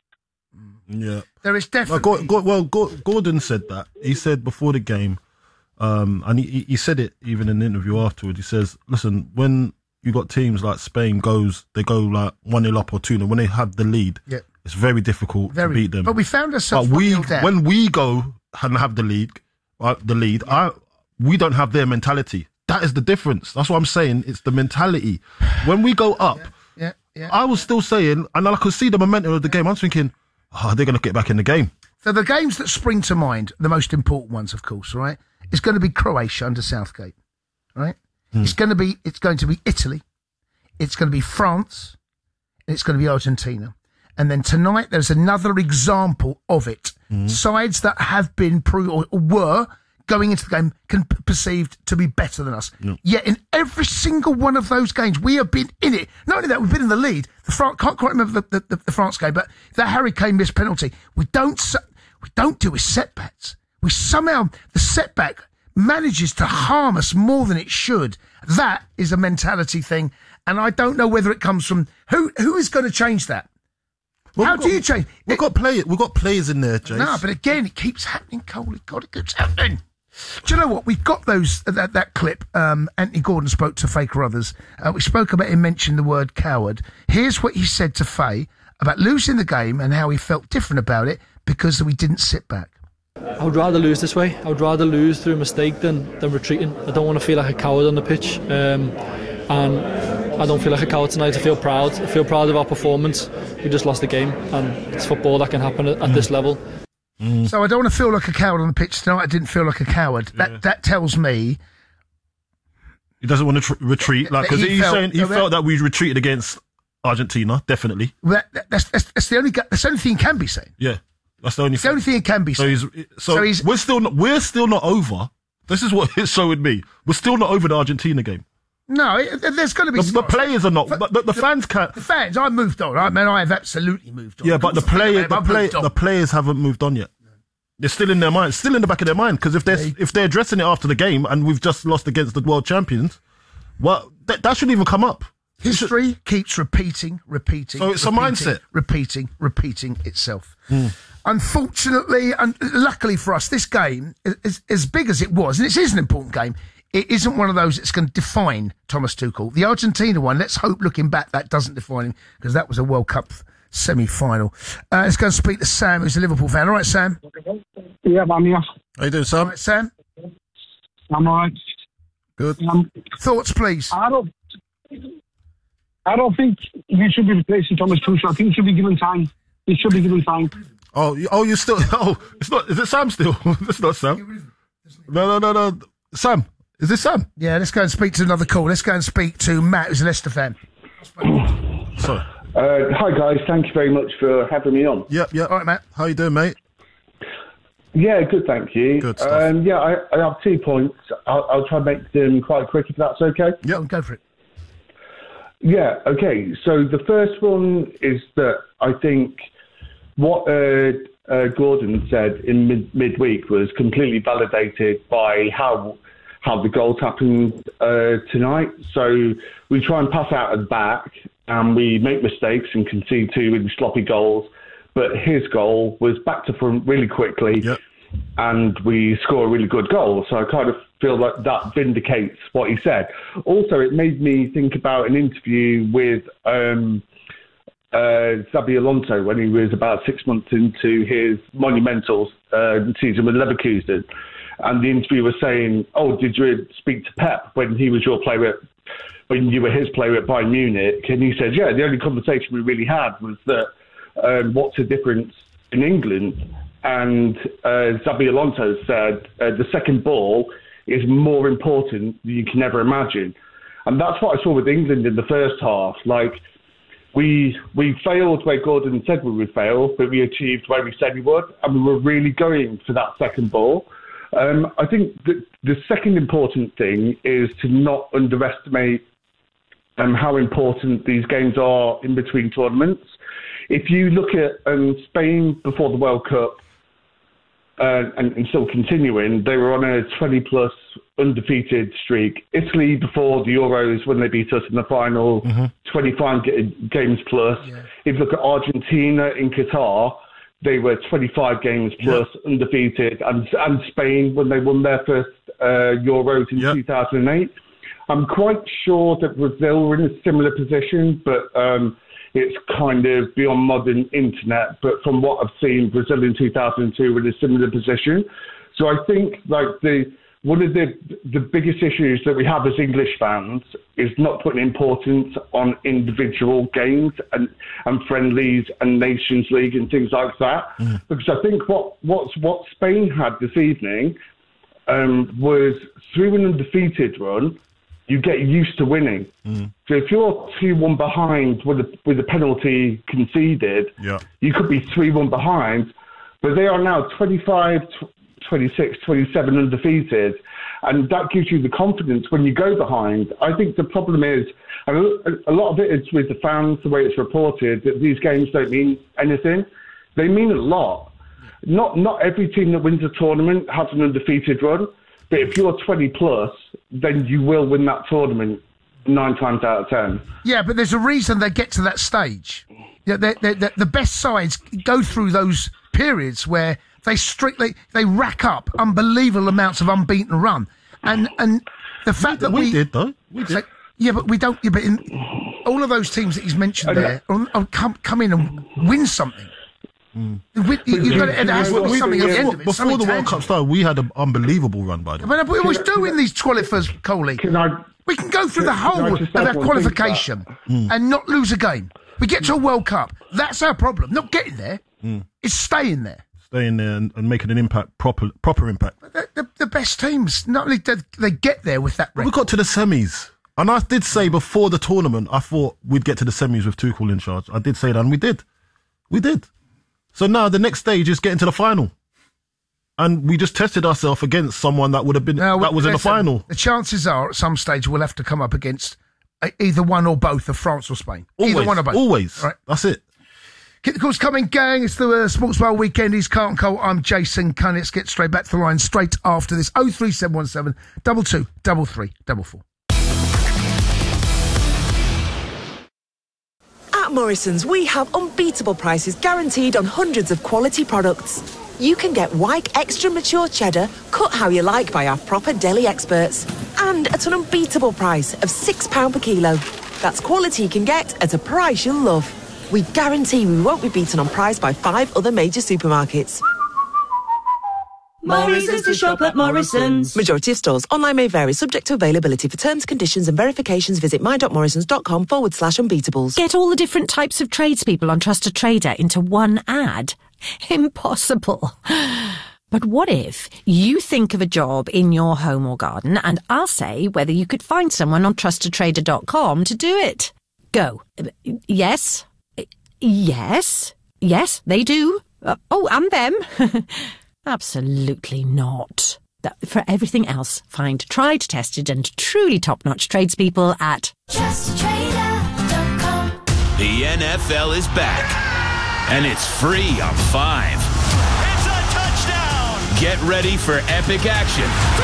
Yeah, there is definitely. Well, Gor- Gor- well, Gor- Gordon said that. He said before the game, um, and he, he said it even in the interview afterwards. He says, "Listen, when you got teams like Spain goes, they go like one nil up or two nil. When they have the lead, Yeah. it's very difficult Very, to beat them. But we found ourselves But we, one nil down. when we go and have the lead, uh, the lead, I, we don't have their mentality. That is the difference. That's what I'm saying. It's the mentality. When we go up, yeah, yeah. I was still saying, and I could see the momentum of the game. I was thinking, oh, they're going to get back in the game. So the games that spring to mind, the most important ones, of course, right, is going to be Croatia under Southgate, right? It's going to be it's going to be Italy, it's going to be France, and it's going to be Argentina. And then tonight there's another example of it. Sides that have been pro- or were going into the game can p- perceived to be better than us. Yet in every single one of those games, we have been in it. Not only that, we've been in the lead. The France, can't quite remember the, the, the France game, but that Harry Kane missed penalty. We don't s- we don't do with setbacks. We somehow the setback manages to harm us more than it should. That is a mentality thing, and I don't know whether it comes from who who is going to change that. Well, How we've do got- you change? We've got play. We've got players in there, Jace. No, but again, it keeps happening, Cole. God, it keeps happening. Do you know what? We've got those that, that clip. Um, Anthony Gordon spoke to Faye Carruthers. Uh, we spoke about him mentioning the word coward. Here's what he said to Faye about losing the game and how he felt different about it because we didn't sit back. I would rather lose this way. I would rather lose through a mistake than, than retreating. I don't want to feel like a coward on the pitch. Um, and I don't feel like a coward tonight. I feel proud. I feel proud of our performance. We just lost the game, and it's football that can happen at, at this level. So I don't want to feel like a coward on the pitch tonight. I didn't feel like a coward. That that tells me He doesn't want to tr- retreat, like because He he's felt- saying he no, felt that we retreated against Argentina, definitely. that, that, that's, that's, that's the only gu- that's the only thing he can be saying. Yeah, that's the only. It's the only thing he can be So saying. he's so, So he's- we're still not we're still not over. This is what it's showing me. We're still not over the Argentina game. No, it, there's going to be The, the players are not. The, the, the fans can't. The fans, I've moved on. I mean, I have absolutely moved on. Yeah, but the player, the, I've play, moved on. the players haven't moved on yet. They're still in their mind, still in the back of their mind. Because if they're if they're addressing it after the game and we've just lost against the world champions, well, that, that shouldn't even come up. History keeps repeating, repeating. So it's a repeating, mindset. Repeating, repeating itself. Unfortunately, and luckily for us, this game, is, as big as it was, and it is an important game, it isn't one of those that's going to define Thomas Tuchel. The Argentina one, let's hope looking back that doesn't define him, because that was a World Cup semi-final. Uh, let's go and speak to Sam, who's a Liverpool fan. All right, Sam? Yeah, I'm here. How you doing, Sam? All right, Sam? I'm all right. Good. Um, Thoughts, please? I don't. I don't think we should be replacing Thomas Tuchel. I think he should be given time. He should be given time. Oh, you, oh, you still? Oh, it's not. Is it Sam still? It's not Sam. No, no, no, no. Sam, is this Sam? Yeah, let's go and speak to another call. Let's go and speak to Matt, who's a Leicester fan. Sorry. Uh, hi guys, thank you very much for having me on. Yep, yep. All right, Matt. How you doing, mate? Yeah, good, thank you. Good stuff. Um, yeah, I, I have two points. I'll, I'll try and make them quite quick if that's okay. Yeah, go for it. Yeah, okay. So the first one is that I think what uh, uh, Gordon said in mid- midweek was completely validated by how how the goals happened uh, tonight. So we try and pass out at the back and we make mistakes and concede two really sloppy goals. But his goal was back to front really quickly yep. and we score a really good goal. So I kind of feel like that vindicates what he said. Also, it made me think about an interview with um, uh, Xabi Alonso when he was about six months into his monumental uh, season with Leverkusen. And the interviewer was saying, oh, did you speak to Pep when he was your player at, when you were his player at Bayern Munich? And he said, yeah, the only conversation we really had was that um, what's the difference in England? And uh, Xabi Alonso said uh, the second ball is more important than you can ever imagine. And that's what I saw with England in the first half. Like, we we failed where Gordon said we would fail, but we achieved where we said we would, and we were really going for that second ball. Um, I think the, the second important thing is to not underestimate um, how important these games are in between tournaments. If you look at um, Spain before the World Cup, uh, and, and still continuing, they were on a twenty-plus undefeated streak. Italy before the Euros, when they beat us in the final, mm-hmm. twenty-five g- games plus. Yeah. If you look at Argentina in Qatar, they were twenty-five games plus, yep. undefeated, and and Spain when they won their first uh, Euros in yep. two thousand eight. I'm quite sure that Brazil were in a similar position, but um, it's kind of beyond modern internet. But from what I've seen, Brazil in two thousand two were in a similar position. So I think like the one of the the biggest issues that we have as English fans is not putting importance on individual games and, and friendlies and Nations League and things like that. Mm. Because I think what what's, what Spain had this evening um, was through an undefeated run, you get used to winning. Mm. So if you're two one behind with a, with a penalty conceded, yeah. you could be three one behind, but they are now twenty-five, twenty-six, twenty-seven undefeated, and that gives you the confidence when you go behind. I think the problem is, and a lot of it is with the fans, the way it's reported, that these games don't mean anything. They mean a lot. Not not every team that wins a tournament has an undefeated run, but if you're twenty plus, then you will win that tournament nine times out of ten. Yeah, but there's a reason they get to that stage. Yeah, they're, they're, they're, the best sides go through those periods where they strictly they rack up unbelievable amounts of unbeaten run, and and the fact we, that we, we did though, we did. Like, yeah, but we don't. Yeah, but in all of those teams that he's mentioned there, or, or come come in and win something. Mm. We, you, you've got to, it has to be something at the end of it. Before the World tangible. Cup started, we had an unbelievable run by them. But we always do in these qualifiers, Coley. Can I? We can go through can, the whole of our qualification mm. and not lose a game. We get to a World Cup. That's our problem. Not getting there. Mm. It's staying there. Staying there and, and making an impact, proper proper impact. The, the, the best teams, not only did they get there with that record. We got to the semis. And I did say before the tournament, I thought we'd get to the semis with Tuchel in charge. I did say that, and we did. We did. So now the next stage is getting to the final. And we just tested ourselves against someone that would have been, now, that was listen, in the final. The chances are at some stage we'll have to come up against either one or both of France or Spain. Always, either one or both. Always. Right. That's it. Keep the calls coming, gang. It's the uh, Sports Bar Weekend. He's Carlton Cole. I'm Jason Cunn. Let's get straight back to the line straight after this. oh three seven one seven, two two, three three four four. At Morrison's, we have unbeatable prices guaranteed on hundreds of quality products. You can get Wyke Extra Mature Cheddar, cut how you like by our proper deli experts. And at an unbeatable price of six pounds per kilo. That's quality you can get at a price you'll love. We guarantee we won't be beaten on price by five other major supermarkets. More reasons to shop at Morrison's. Majority of stores. Online may vary, subject to availability. For terms, conditions and verifications, visit my.morrisons.com forward slash unbeatables. Get all the different types of tradespeople on Trusted Trader into one ad. Impossible. But what if you think of a job in your home or garden and I'll say whether you could find someone on trusted trader dot com to do it? Go. Yes. Yes. Yes, they do. Uh, oh, and them. Absolutely not. For everything else, find tried, tested and truly top-notch tradespeople at Trusted Trader. The N F L is back, and it's free on Five. It's a touchdown! Get ready for epic action.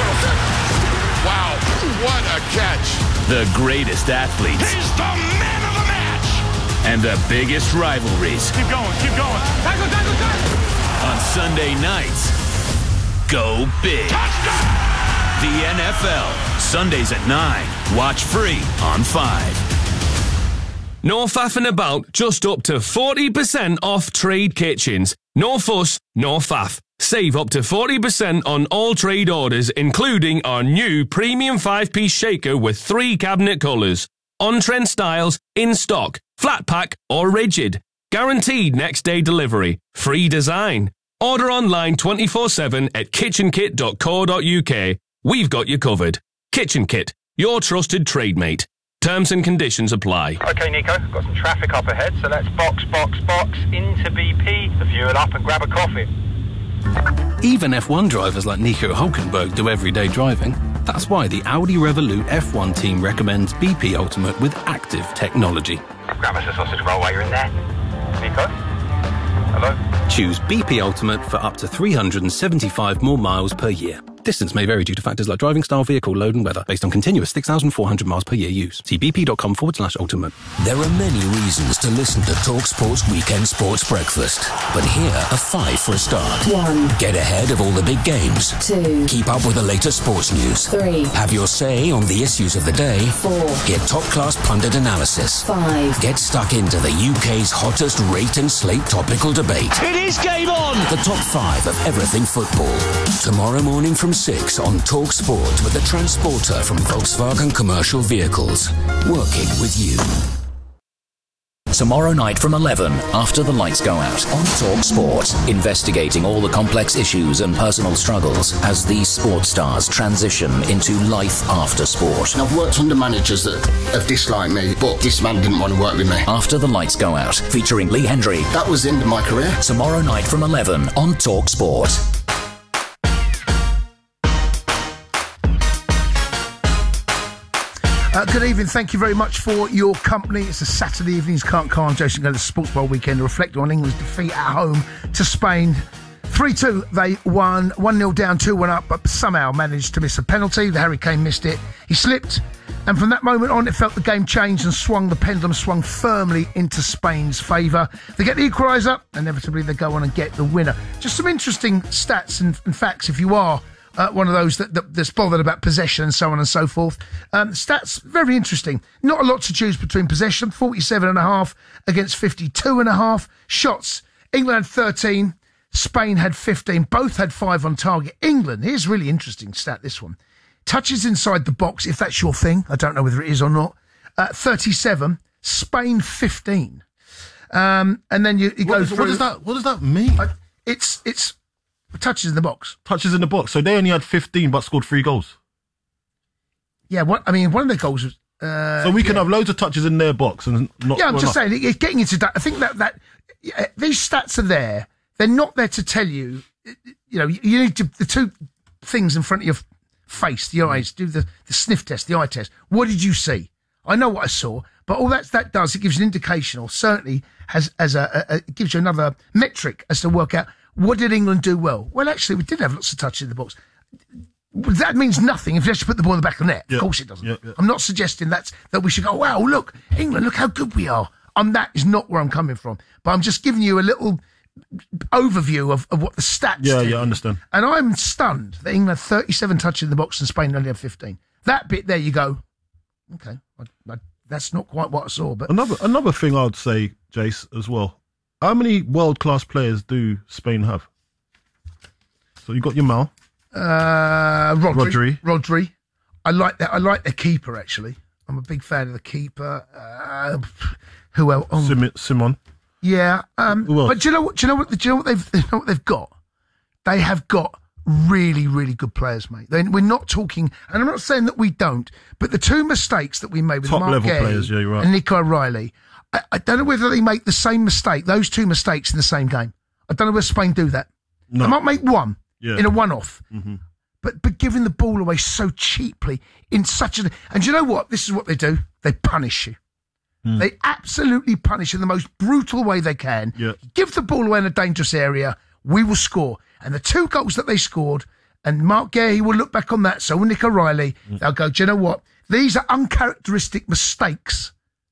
Wow, what a catch! The greatest athletes. He's the man of the match! And the biggest rivalries. Keep going, keep going. Tackle, tackle, tackle! On Sunday nights, go big. Touchdown! The N F L, Sundays at nine. Watch free on Five. No faffing about, just up to forty percent off trade kitchens. No fuss, no faff. Save up to forty percent on all trade orders, including our new premium five-piece shaker with three cabinet colours. On-trend styles, in stock, flat pack or rigid. Guaranteed next-day delivery. Free design. Order online twenty-four seven at kitchen kit dot co dot uk. We've got you covered. Kitchen Kit, your trusted trade mate. Terms and conditions apply. OK, Nico, got some traffic up ahead, so let's box, box, box into B P, the fuel up and grab a coffee. Even F one drivers like Nico Hulkenberg do everyday driving. That's why the Audi Revolut F one team recommends B P Ultimate with active technology. Grab us a sausage roll while you're in there. Nico? Hello? Choose B P Ultimate for up to three hundred seventy-five more miles per year. Distance may vary due to factors like driving style, vehicle load and weather, based on continuous six thousand four hundred miles per year use. See bp.com forward slash ultimate. There are many reasons to listen to TalkSport's Weekend Sports Breakfast, but here are five for a start. One. Get ahead of all the big games. Two. Keep up with the latest sports news. Three. Have your say on the issues of the day. Four. Get top-class pundit analysis. Five. Get stuck into the U K's hottest rate and slate topical debate. It is game on! The top five of everything football. Tomorrow morning from six on TalkSport with the transporter from Volkswagen Commercial Vehicles. Working with you. Tomorrow night from eleven, after the lights go out, on TalkSport, investigating all the complex issues and personal struggles as these sports stars transition into life after sport. I've worked under managers that have disliked me, but this man didn't want to work with me. After the lights go out, featuring Lee Hendry. That was the end of my career. Tomorrow night from eleven on TalkSport. Uh, good evening. Thank you very much for your company. It's a Saturday evening. Can't Khan, Jason Go to the Sports Bowl weekend, reflecting on England's defeat at home to Spain. three two, they won. one nil down, two one up, but somehow managed to miss a penalty. The Harry Kane missed it. He slipped. And from that moment on, it felt the game changed and swung. The pendulum swung firmly into Spain's favour. They get the equaliser. Inevitably, they go on and get the winner. Just some interesting stats and, and facts if you are Uh, one of those that, that, that's bothered about possession and so on and so forth. Um, stats, very interesting. Not a lot to choose between possession, forty-seven and a half against fifty-two and a half. Shots, England had thirteen, Spain had fifteen. Both had five on target. England, here's a really interesting stat, this one. Touches inside the box, if that's your thing. I don't know whether it is or not. Uh, thirty-seven, Spain fifteen. Um, and then you, you what go is, through. What does that, what does that mean? Uh, it's, it's, touches in the box. Touches in the box. So they only had fifteen but scored three goals. Yeah, what I mean, one of the goals was. Uh, so we can yeah. have loads of touches in their box and not. Yeah, I'm just enough. saying, it's getting into that. I think that that yeah, these stats are there. They're not there to tell you. You know, you need to, the two things in front of your face, the eyes, do the, the sniff test, the eye test. What did you see? I know what I saw, but all that that does, it gives an indication, or certainly has as a, a it gives you another metric as to work out. What did England do well? Well, actually, we did have lots of touches in the box. That means nothing if you actually put the ball in the back of the net. Yeah. Of course it doesn't. Yeah, yeah. I'm not suggesting that's, that we should go, wow, look, England, look how good we are. Um, that is not where I'm coming from. But I'm just giving you a little overview of, of what the stats Yeah, do. yeah, I understand. And I'm stunned that England had thirty-seven touches in the box and Spain only had fifteen. That bit there, you go, okay, I, I, that's not quite what I saw. But Another, another thing I'd say, Jace, as well. How many world-class players do Spain have? So you got your Mal. Uh, Rodri, Rodri. Rodri. I like that. I like their keeper, actually. I'm a big fan of the keeper. Uh, who else? Oh. Sim- Simon. Yeah. Um, who else? But do you know what? Do you know what? Do you know what they've? You know what they've got? They have got really, really good players, mate. They, we're not talking, and I'm not saying that we don't, but the two mistakes that we made with Top Mark level Gay players, yeah, you're right. and Nico O'Reilly. I, I don't know whether they make the same mistake, those two mistakes in the same game. I don't know whether Spain do that. No. They might make one yeah. in a one-off. Mm-hmm. But but giving the ball away so cheaply in such a... And do you know what? This is what they do. They punish you. Mm. They absolutely punish in the most brutal way they can. Yeah. Give the ball away in a dangerous area, we will score. And the two goals that they scored, and Mark Gahey will look back on that, so will Nick O'Reilly, mm. they'll go, do you know what? These are uncharacteristic mistakes,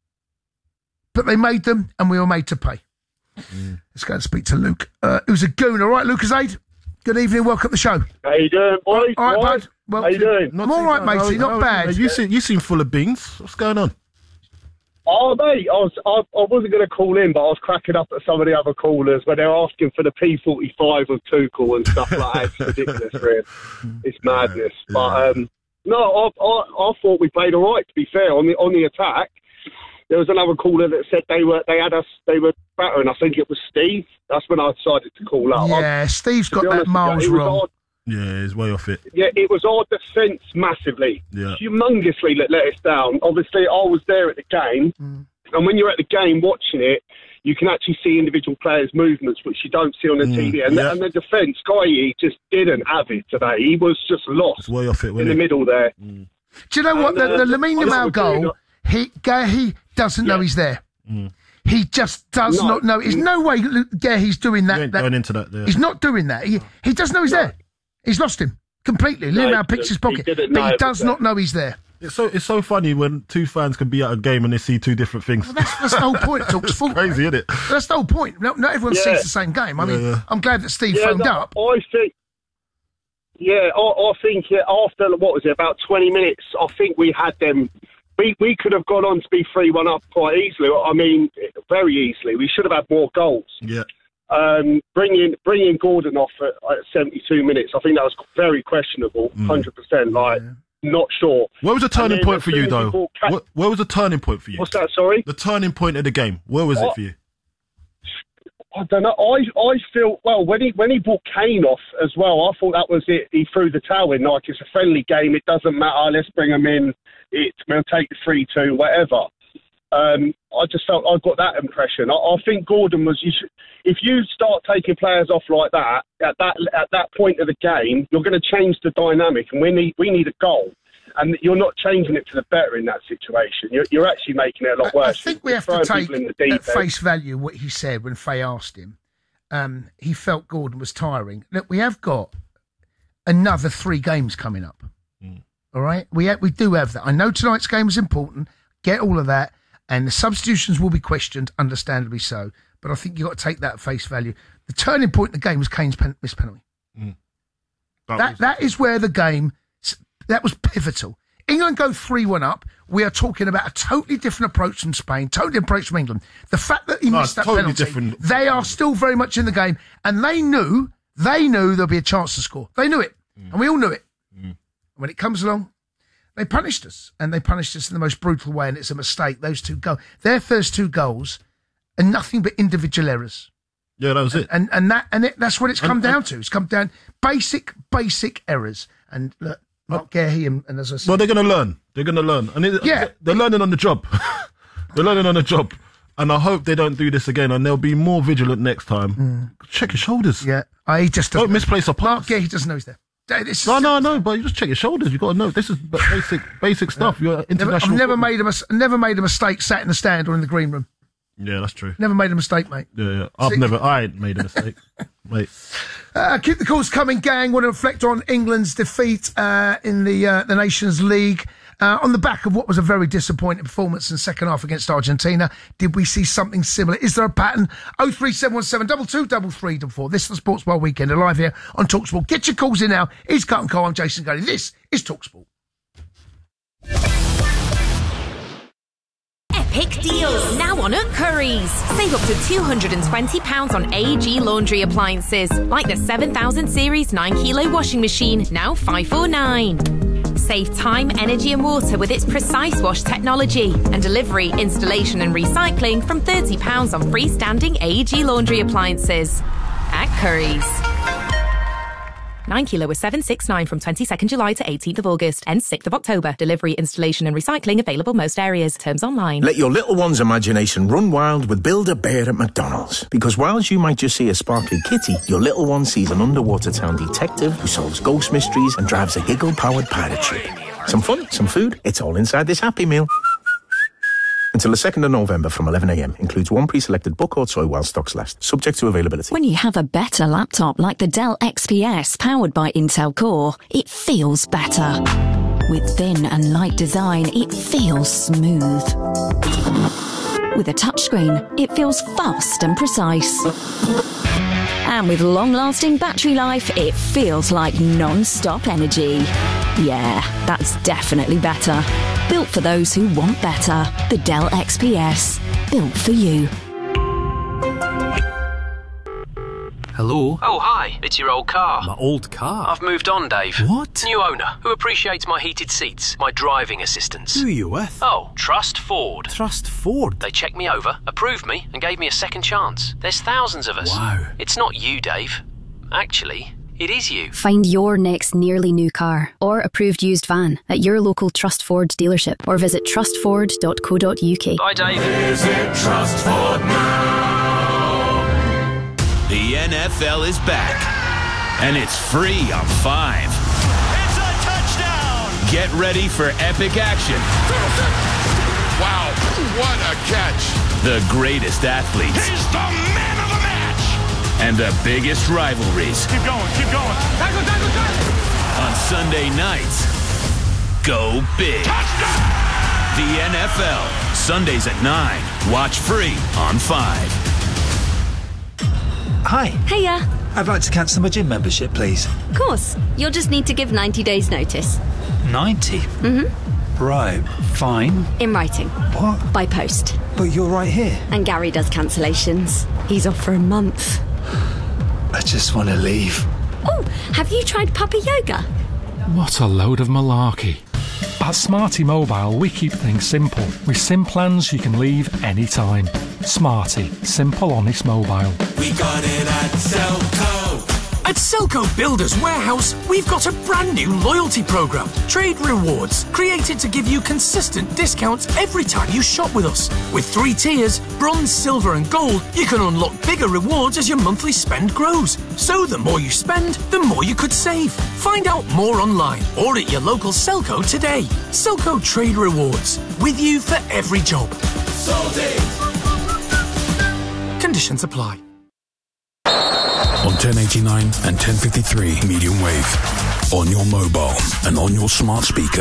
but they made them, and we were made to pay. Mm. Let's go and speak to Luke, uh, who's a goon. All right, Lucozade? Good evening, welcome to the show. How you doing, boys? All right, bud. Well, how you doing? I'm all right, matey, not bad. You seem, you seem full of beans. What's going on? Oh, mate, I, was, I, I wasn't going to call in, but I was cracking up at some of the other callers when they're asking for the P forty-five of Tuchel and stuff like that. It's ridiculous, really. It's madness. Yeah. But, um, no, I, I, I thought we played all right, to be fair, on the on the attack. There was another caller that said they were they had us they were battering. I think it was Steve. That's when I decided to call up. Yeah, I, Steve's got that miles wrong. Our, yeah, he's way off it. Yeah, it was our defence massively, yeah. humongously let, let us down. Obviously, I was there at the game, mm. and when you're at the game watching it, you can actually see individual players' movements, which you don't see on the mm. T V. And, yeah. the, and the defence, Guy, just didn't have it today. He was just lost. It's way off it, in the it? middle there. Mm. Do you know what? And, the uh, the Lamine Yamal goal, he, he doesn't yeah. know he's there. Mm. He just does no. not know. There's no way yeah, he's doing that. He ain't that going into that. Yeah. He's not doing that. He, he doesn't know he's no. there. He's lost him completely. No, Liam picks his pocket, he but he does not know he's there. It's so it's so funny when two fans can be at a game and they see two different things. Well, that's, that's the whole point. It talks It's full, crazy, isn't it? That's the whole point. No, not everyone yeah. sees the same game. I mean, yeah, yeah. I'm glad that Steve yeah, phoned no, up. I think, yeah, I, I think yeah, after, what was it, about twenty minutes, I think we had them. We we could have gone on to be three one up quite easily. I mean, very easily. We should have had more goals. Yeah. Um, bringing bringing Gordon off at, at seventy-two minutes, I think that was very questionable. Mm. one hundred percent. Like, yeah. not sure. Where was the turning then, point for you, though? Ca- where, where was the turning point for you? What's that? Sorry. The turning point of the game. Where was what? it for you? I don't know. I I feel well when he when he brought Kane off as well. I thought that was it. He threw the towel in. Like, it's a friendly game. It doesn't matter. Let's bring him in. It we'll take the three two, whatever. Um, I just felt I got that impression. I, I think Gordon was. You should, if you start taking players off like that at that at that point of the game, you're going to change the dynamic, and we need we need a goal. And you're not changing it to the better in that situation. You're, you're actually making it a lot worse. I think we have to take at face value what he said when Faye asked him. Um, he felt Gordon was tiring. Look, we have got another three games coming up. Mm. All right? We have, we do have that. I know tonight's game was important. Get all of that. And the substitutions will be questioned, understandably so. But I think you've got to take that at face value. The turning point in the game was Kane's pen, missed penalty. Mm. That, that, was, that is where the game... That was pivotal. England go three one up. We are talking about a totally different approach from Spain, totally different approach from England. The fact that he no, missed that totally penalty, different. they are still very much in the game, and they knew, they knew there'll be a chance to score. They knew it, mm. and we all knew it. Mm. When it comes along, they punished us, and they punished us in the most brutal way, and it's a mistake. Those two goals, their first two goals, are nothing but individual errors. Yeah, that was and, it. And and that and it, that's what it's come and, down and, to. It's come down basic, basic errors, and look. Mark Gahey and, and as I said, well, they're going to learn. They're going to learn, and it, yeah, they're learning on the job. They're learning on the job, and I hope they don't do this again. And they'll be more vigilant next time. Mm. Check your shoulders. Yeah, I just don't misplace a pass. Mark Gahey doesn't know he's there. This no, no, no. But you just check your shoulders. You got to know this is basic, basic stuff. Yeah. You're international. Never, I've never football. made a mis- never made a mistake sat in the stand or in the green room. Yeah, that's true. Never made a mistake, mate. Yeah, yeah. I've See? never. I ain't made a mistake, mate. Uh, keep the calls coming, gang. Want to reflect on England's defeat uh, in the uh, the Nations League uh, on the back of what was a very disappointing performance in the second half against Argentina. Did we see something similar? Is there a pattern? Oh three seven one seven double two double three double four. This is the Sports Bar Weekend live here on TalkSport. Get your calls in now. It's Cut and Cole. I'm Jason Gully. This is TalkSport. Epic deals now on at Currys. Save up to two hundred twenty pounds on A E G laundry appliances, like the seven thousand series nine kilo washing machine, now five four nine. Save time, energy and water with its Precise Wash technology, and delivery, installation and recycling from thirty pounds on freestanding A E G laundry appliances. At Currys. nine kilo was seven sixty-nine from twenty-second July to eighteenth of August. Ends sixth of October. Delivery, installation and recycling available most areas. Terms online. Let your little one's imagination run wild with Build-A-Bear at McDonald's. Because whilst you might just see a sparkly kitty, your little one sees an underwater town detective who solves ghost mysteries and drives a giggle-powered pirate ship. Some fun, some food, it's all inside this Happy Meal. Until the second of November from eleven a m. Includes one pre-selected book or toy while stocks last. Subject to availability. When you have a better laptop like the Dell X P S powered by Intel Core, it feels better. With thin and light design, it feels smooth. With a touchscreen, it feels fast and precise. And with long-lasting battery life, it feels like non-stop energy. Yeah, that's definitely better. Built for those who want better. The Dell X P S. Built for you. Hello? Oh, hi. It's your old car. My old car? I've moved on, Dave. What? New owner, who appreciates my heated seats, my driving assistance. Who are you with? Oh, Trust Ford. Trust Ford? They checked me over, approved me, and gave me a second chance. There's thousands of us. Wow. It's not you, Dave. Actually, it is you. Find your next nearly new car or approved used van at your local Trust Ford dealership or visit trust ford dot co dot u k. Bye, Dave. Visit Trust Ford now. The N F L is back, and it's free on Five. It's a touchdown! Get ready for epic action. Wow, what a catch! The greatest athletes. He's the man of the match! And the biggest rivalries. Keep going, keep going. Tackle, tackle, tackle! On Sunday nights, go big. Touchdown! The N F L, Sundays at nine. Watch free on Five. Hi. Hiya. I'd like to cancel my gym membership, please. Of course. You'll just need to give ninety days notice. ninety? Mm-hmm. Right, fine. In writing. What? By post. But you're right here. And Gary does cancellations. He's off for a month. I just want to leave. Oh, have you tried puppy yoga? What a load of malarkey. At Smarty Mobile, we keep things simple. With SIM plans you can leave anytime. Smarty, simple, honest mobile. We got it at Selco. At Selco Builders Warehouse, we've got a brand new loyalty program, Trade Rewards, created to give you consistent discounts every time you shop with us. With three tiers, bronze, silver and gold, you can unlock bigger rewards as your monthly spend grows. So the more you spend, the more you could save. Find out more online or at your local Selco today. Selco Trade Rewards, with you for every job. Sold it. Conditions apply. On ten eighty-nine and ten fifty-three medium wave. On your mobile and on your smart speaker.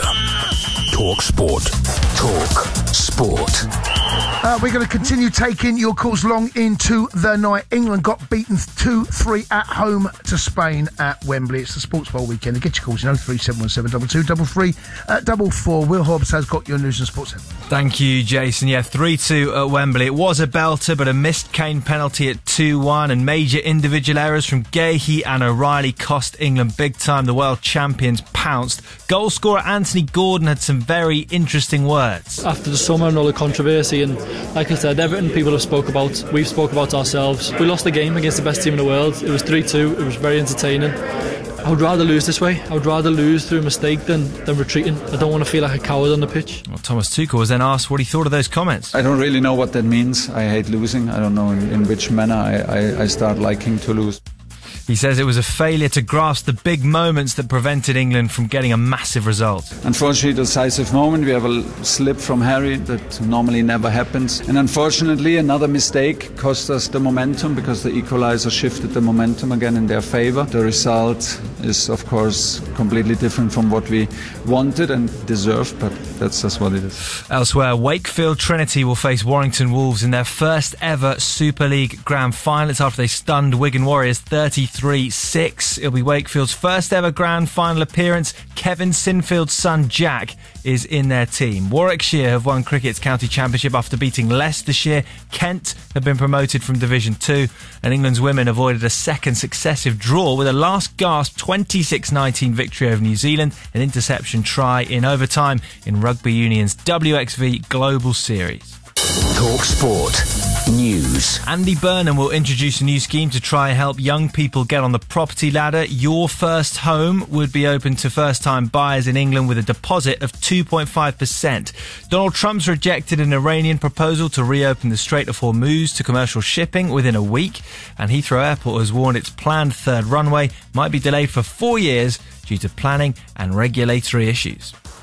Talk Sport. Talk Sport. Uh, we're going to continue taking your calls long into the night. England got beaten two three at home to Spain at Wembley. It's the Sports Bowl weekend. Get your calls in oh three seven one seven two two three three uh, double four. Will Hobbs has got your news and sports headlines. Thank you, Jason. Yeah, three two at Wembley. It was a belter, but a missed Kane penalty at two one and major individual errors from Gahey and O'Reilly cost England big time. The world champions pounced. Goal scorer Anthony Gordon had some very interesting words. After the summer and all the controversy, and like I said, everything people have spoke about, we've spoke about ourselves. We lost the game against the best team in the world. It was three two. It was very entertaining. I would rather lose this way. I would rather lose through a mistake than, than retreating. I don't want to feel like a coward on the pitch. Well, Thomas Tuchel was then asked what he thought of those comments. I don't really know what that means. I hate losing. I don't know in, in which manner I, I, I start liking to lose. He says it was a failure to grasp the big moments that prevented England from getting a massive result. Unfortunately, decisive moment. We have a slip from Harry that normally never happens. And unfortunately, another mistake cost us the momentum because the equalizer shifted the momentum again in their favour. The result is, of course, completely different from what we wanted and deserved, but that's just what it is. Elsewhere, Wakefield Trinity will face Warrington Wolves in their first ever Super League Grand Final. It's after they stunned Wigan Warriors thirty-three six. It'll be Wakefield's first ever Grand Final appearance. Kevin Sinfield's son Jack is in their team. Warwickshire have won cricket's county championship after beating Leicestershire. Kent have been promoted from Division two, and England's women avoided a second successive draw with a last gasp twenty-six nineteen victory over New Zealand, an interception try in overtime in Rugby Union's W X V Global Series. Talk Sport News. Andy Burnham will introduce a new scheme to try and help young people get on the property ladder. Your First Home would be open to first-time buyers in England with a deposit of two point five percent. Donald Trump's rejected an Iranian proposal to reopen the Strait of Hormuz to commercial shipping within a week, and Heathrow Airport has warned its planned third runway might be delayed for four years due to planning and regulatory issues.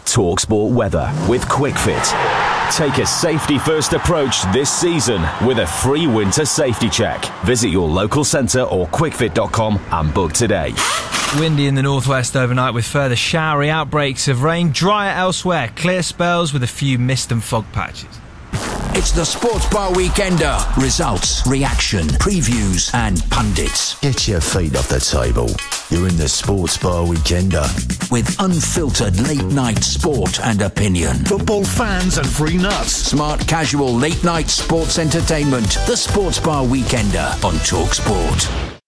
TalkSport weather with QuickFit. Take a safety-first approach this season with a free winter safety check. Visit your local centre or quick fit dot com and book today. Windy in the northwest overnight with further showery outbreaks of rain. Drier elsewhere. Clear spells with a few mist and fog patches. It's the Sports Bar Weekender. Results, reaction, previews and pundits. Get your feet off the table. You're in the Sports Bar Weekender. With unfiltered late-night sport and opinion. Football fans and free nuts. Smart casual late-night sports entertainment. The Sports Bar Weekender on TalkSport.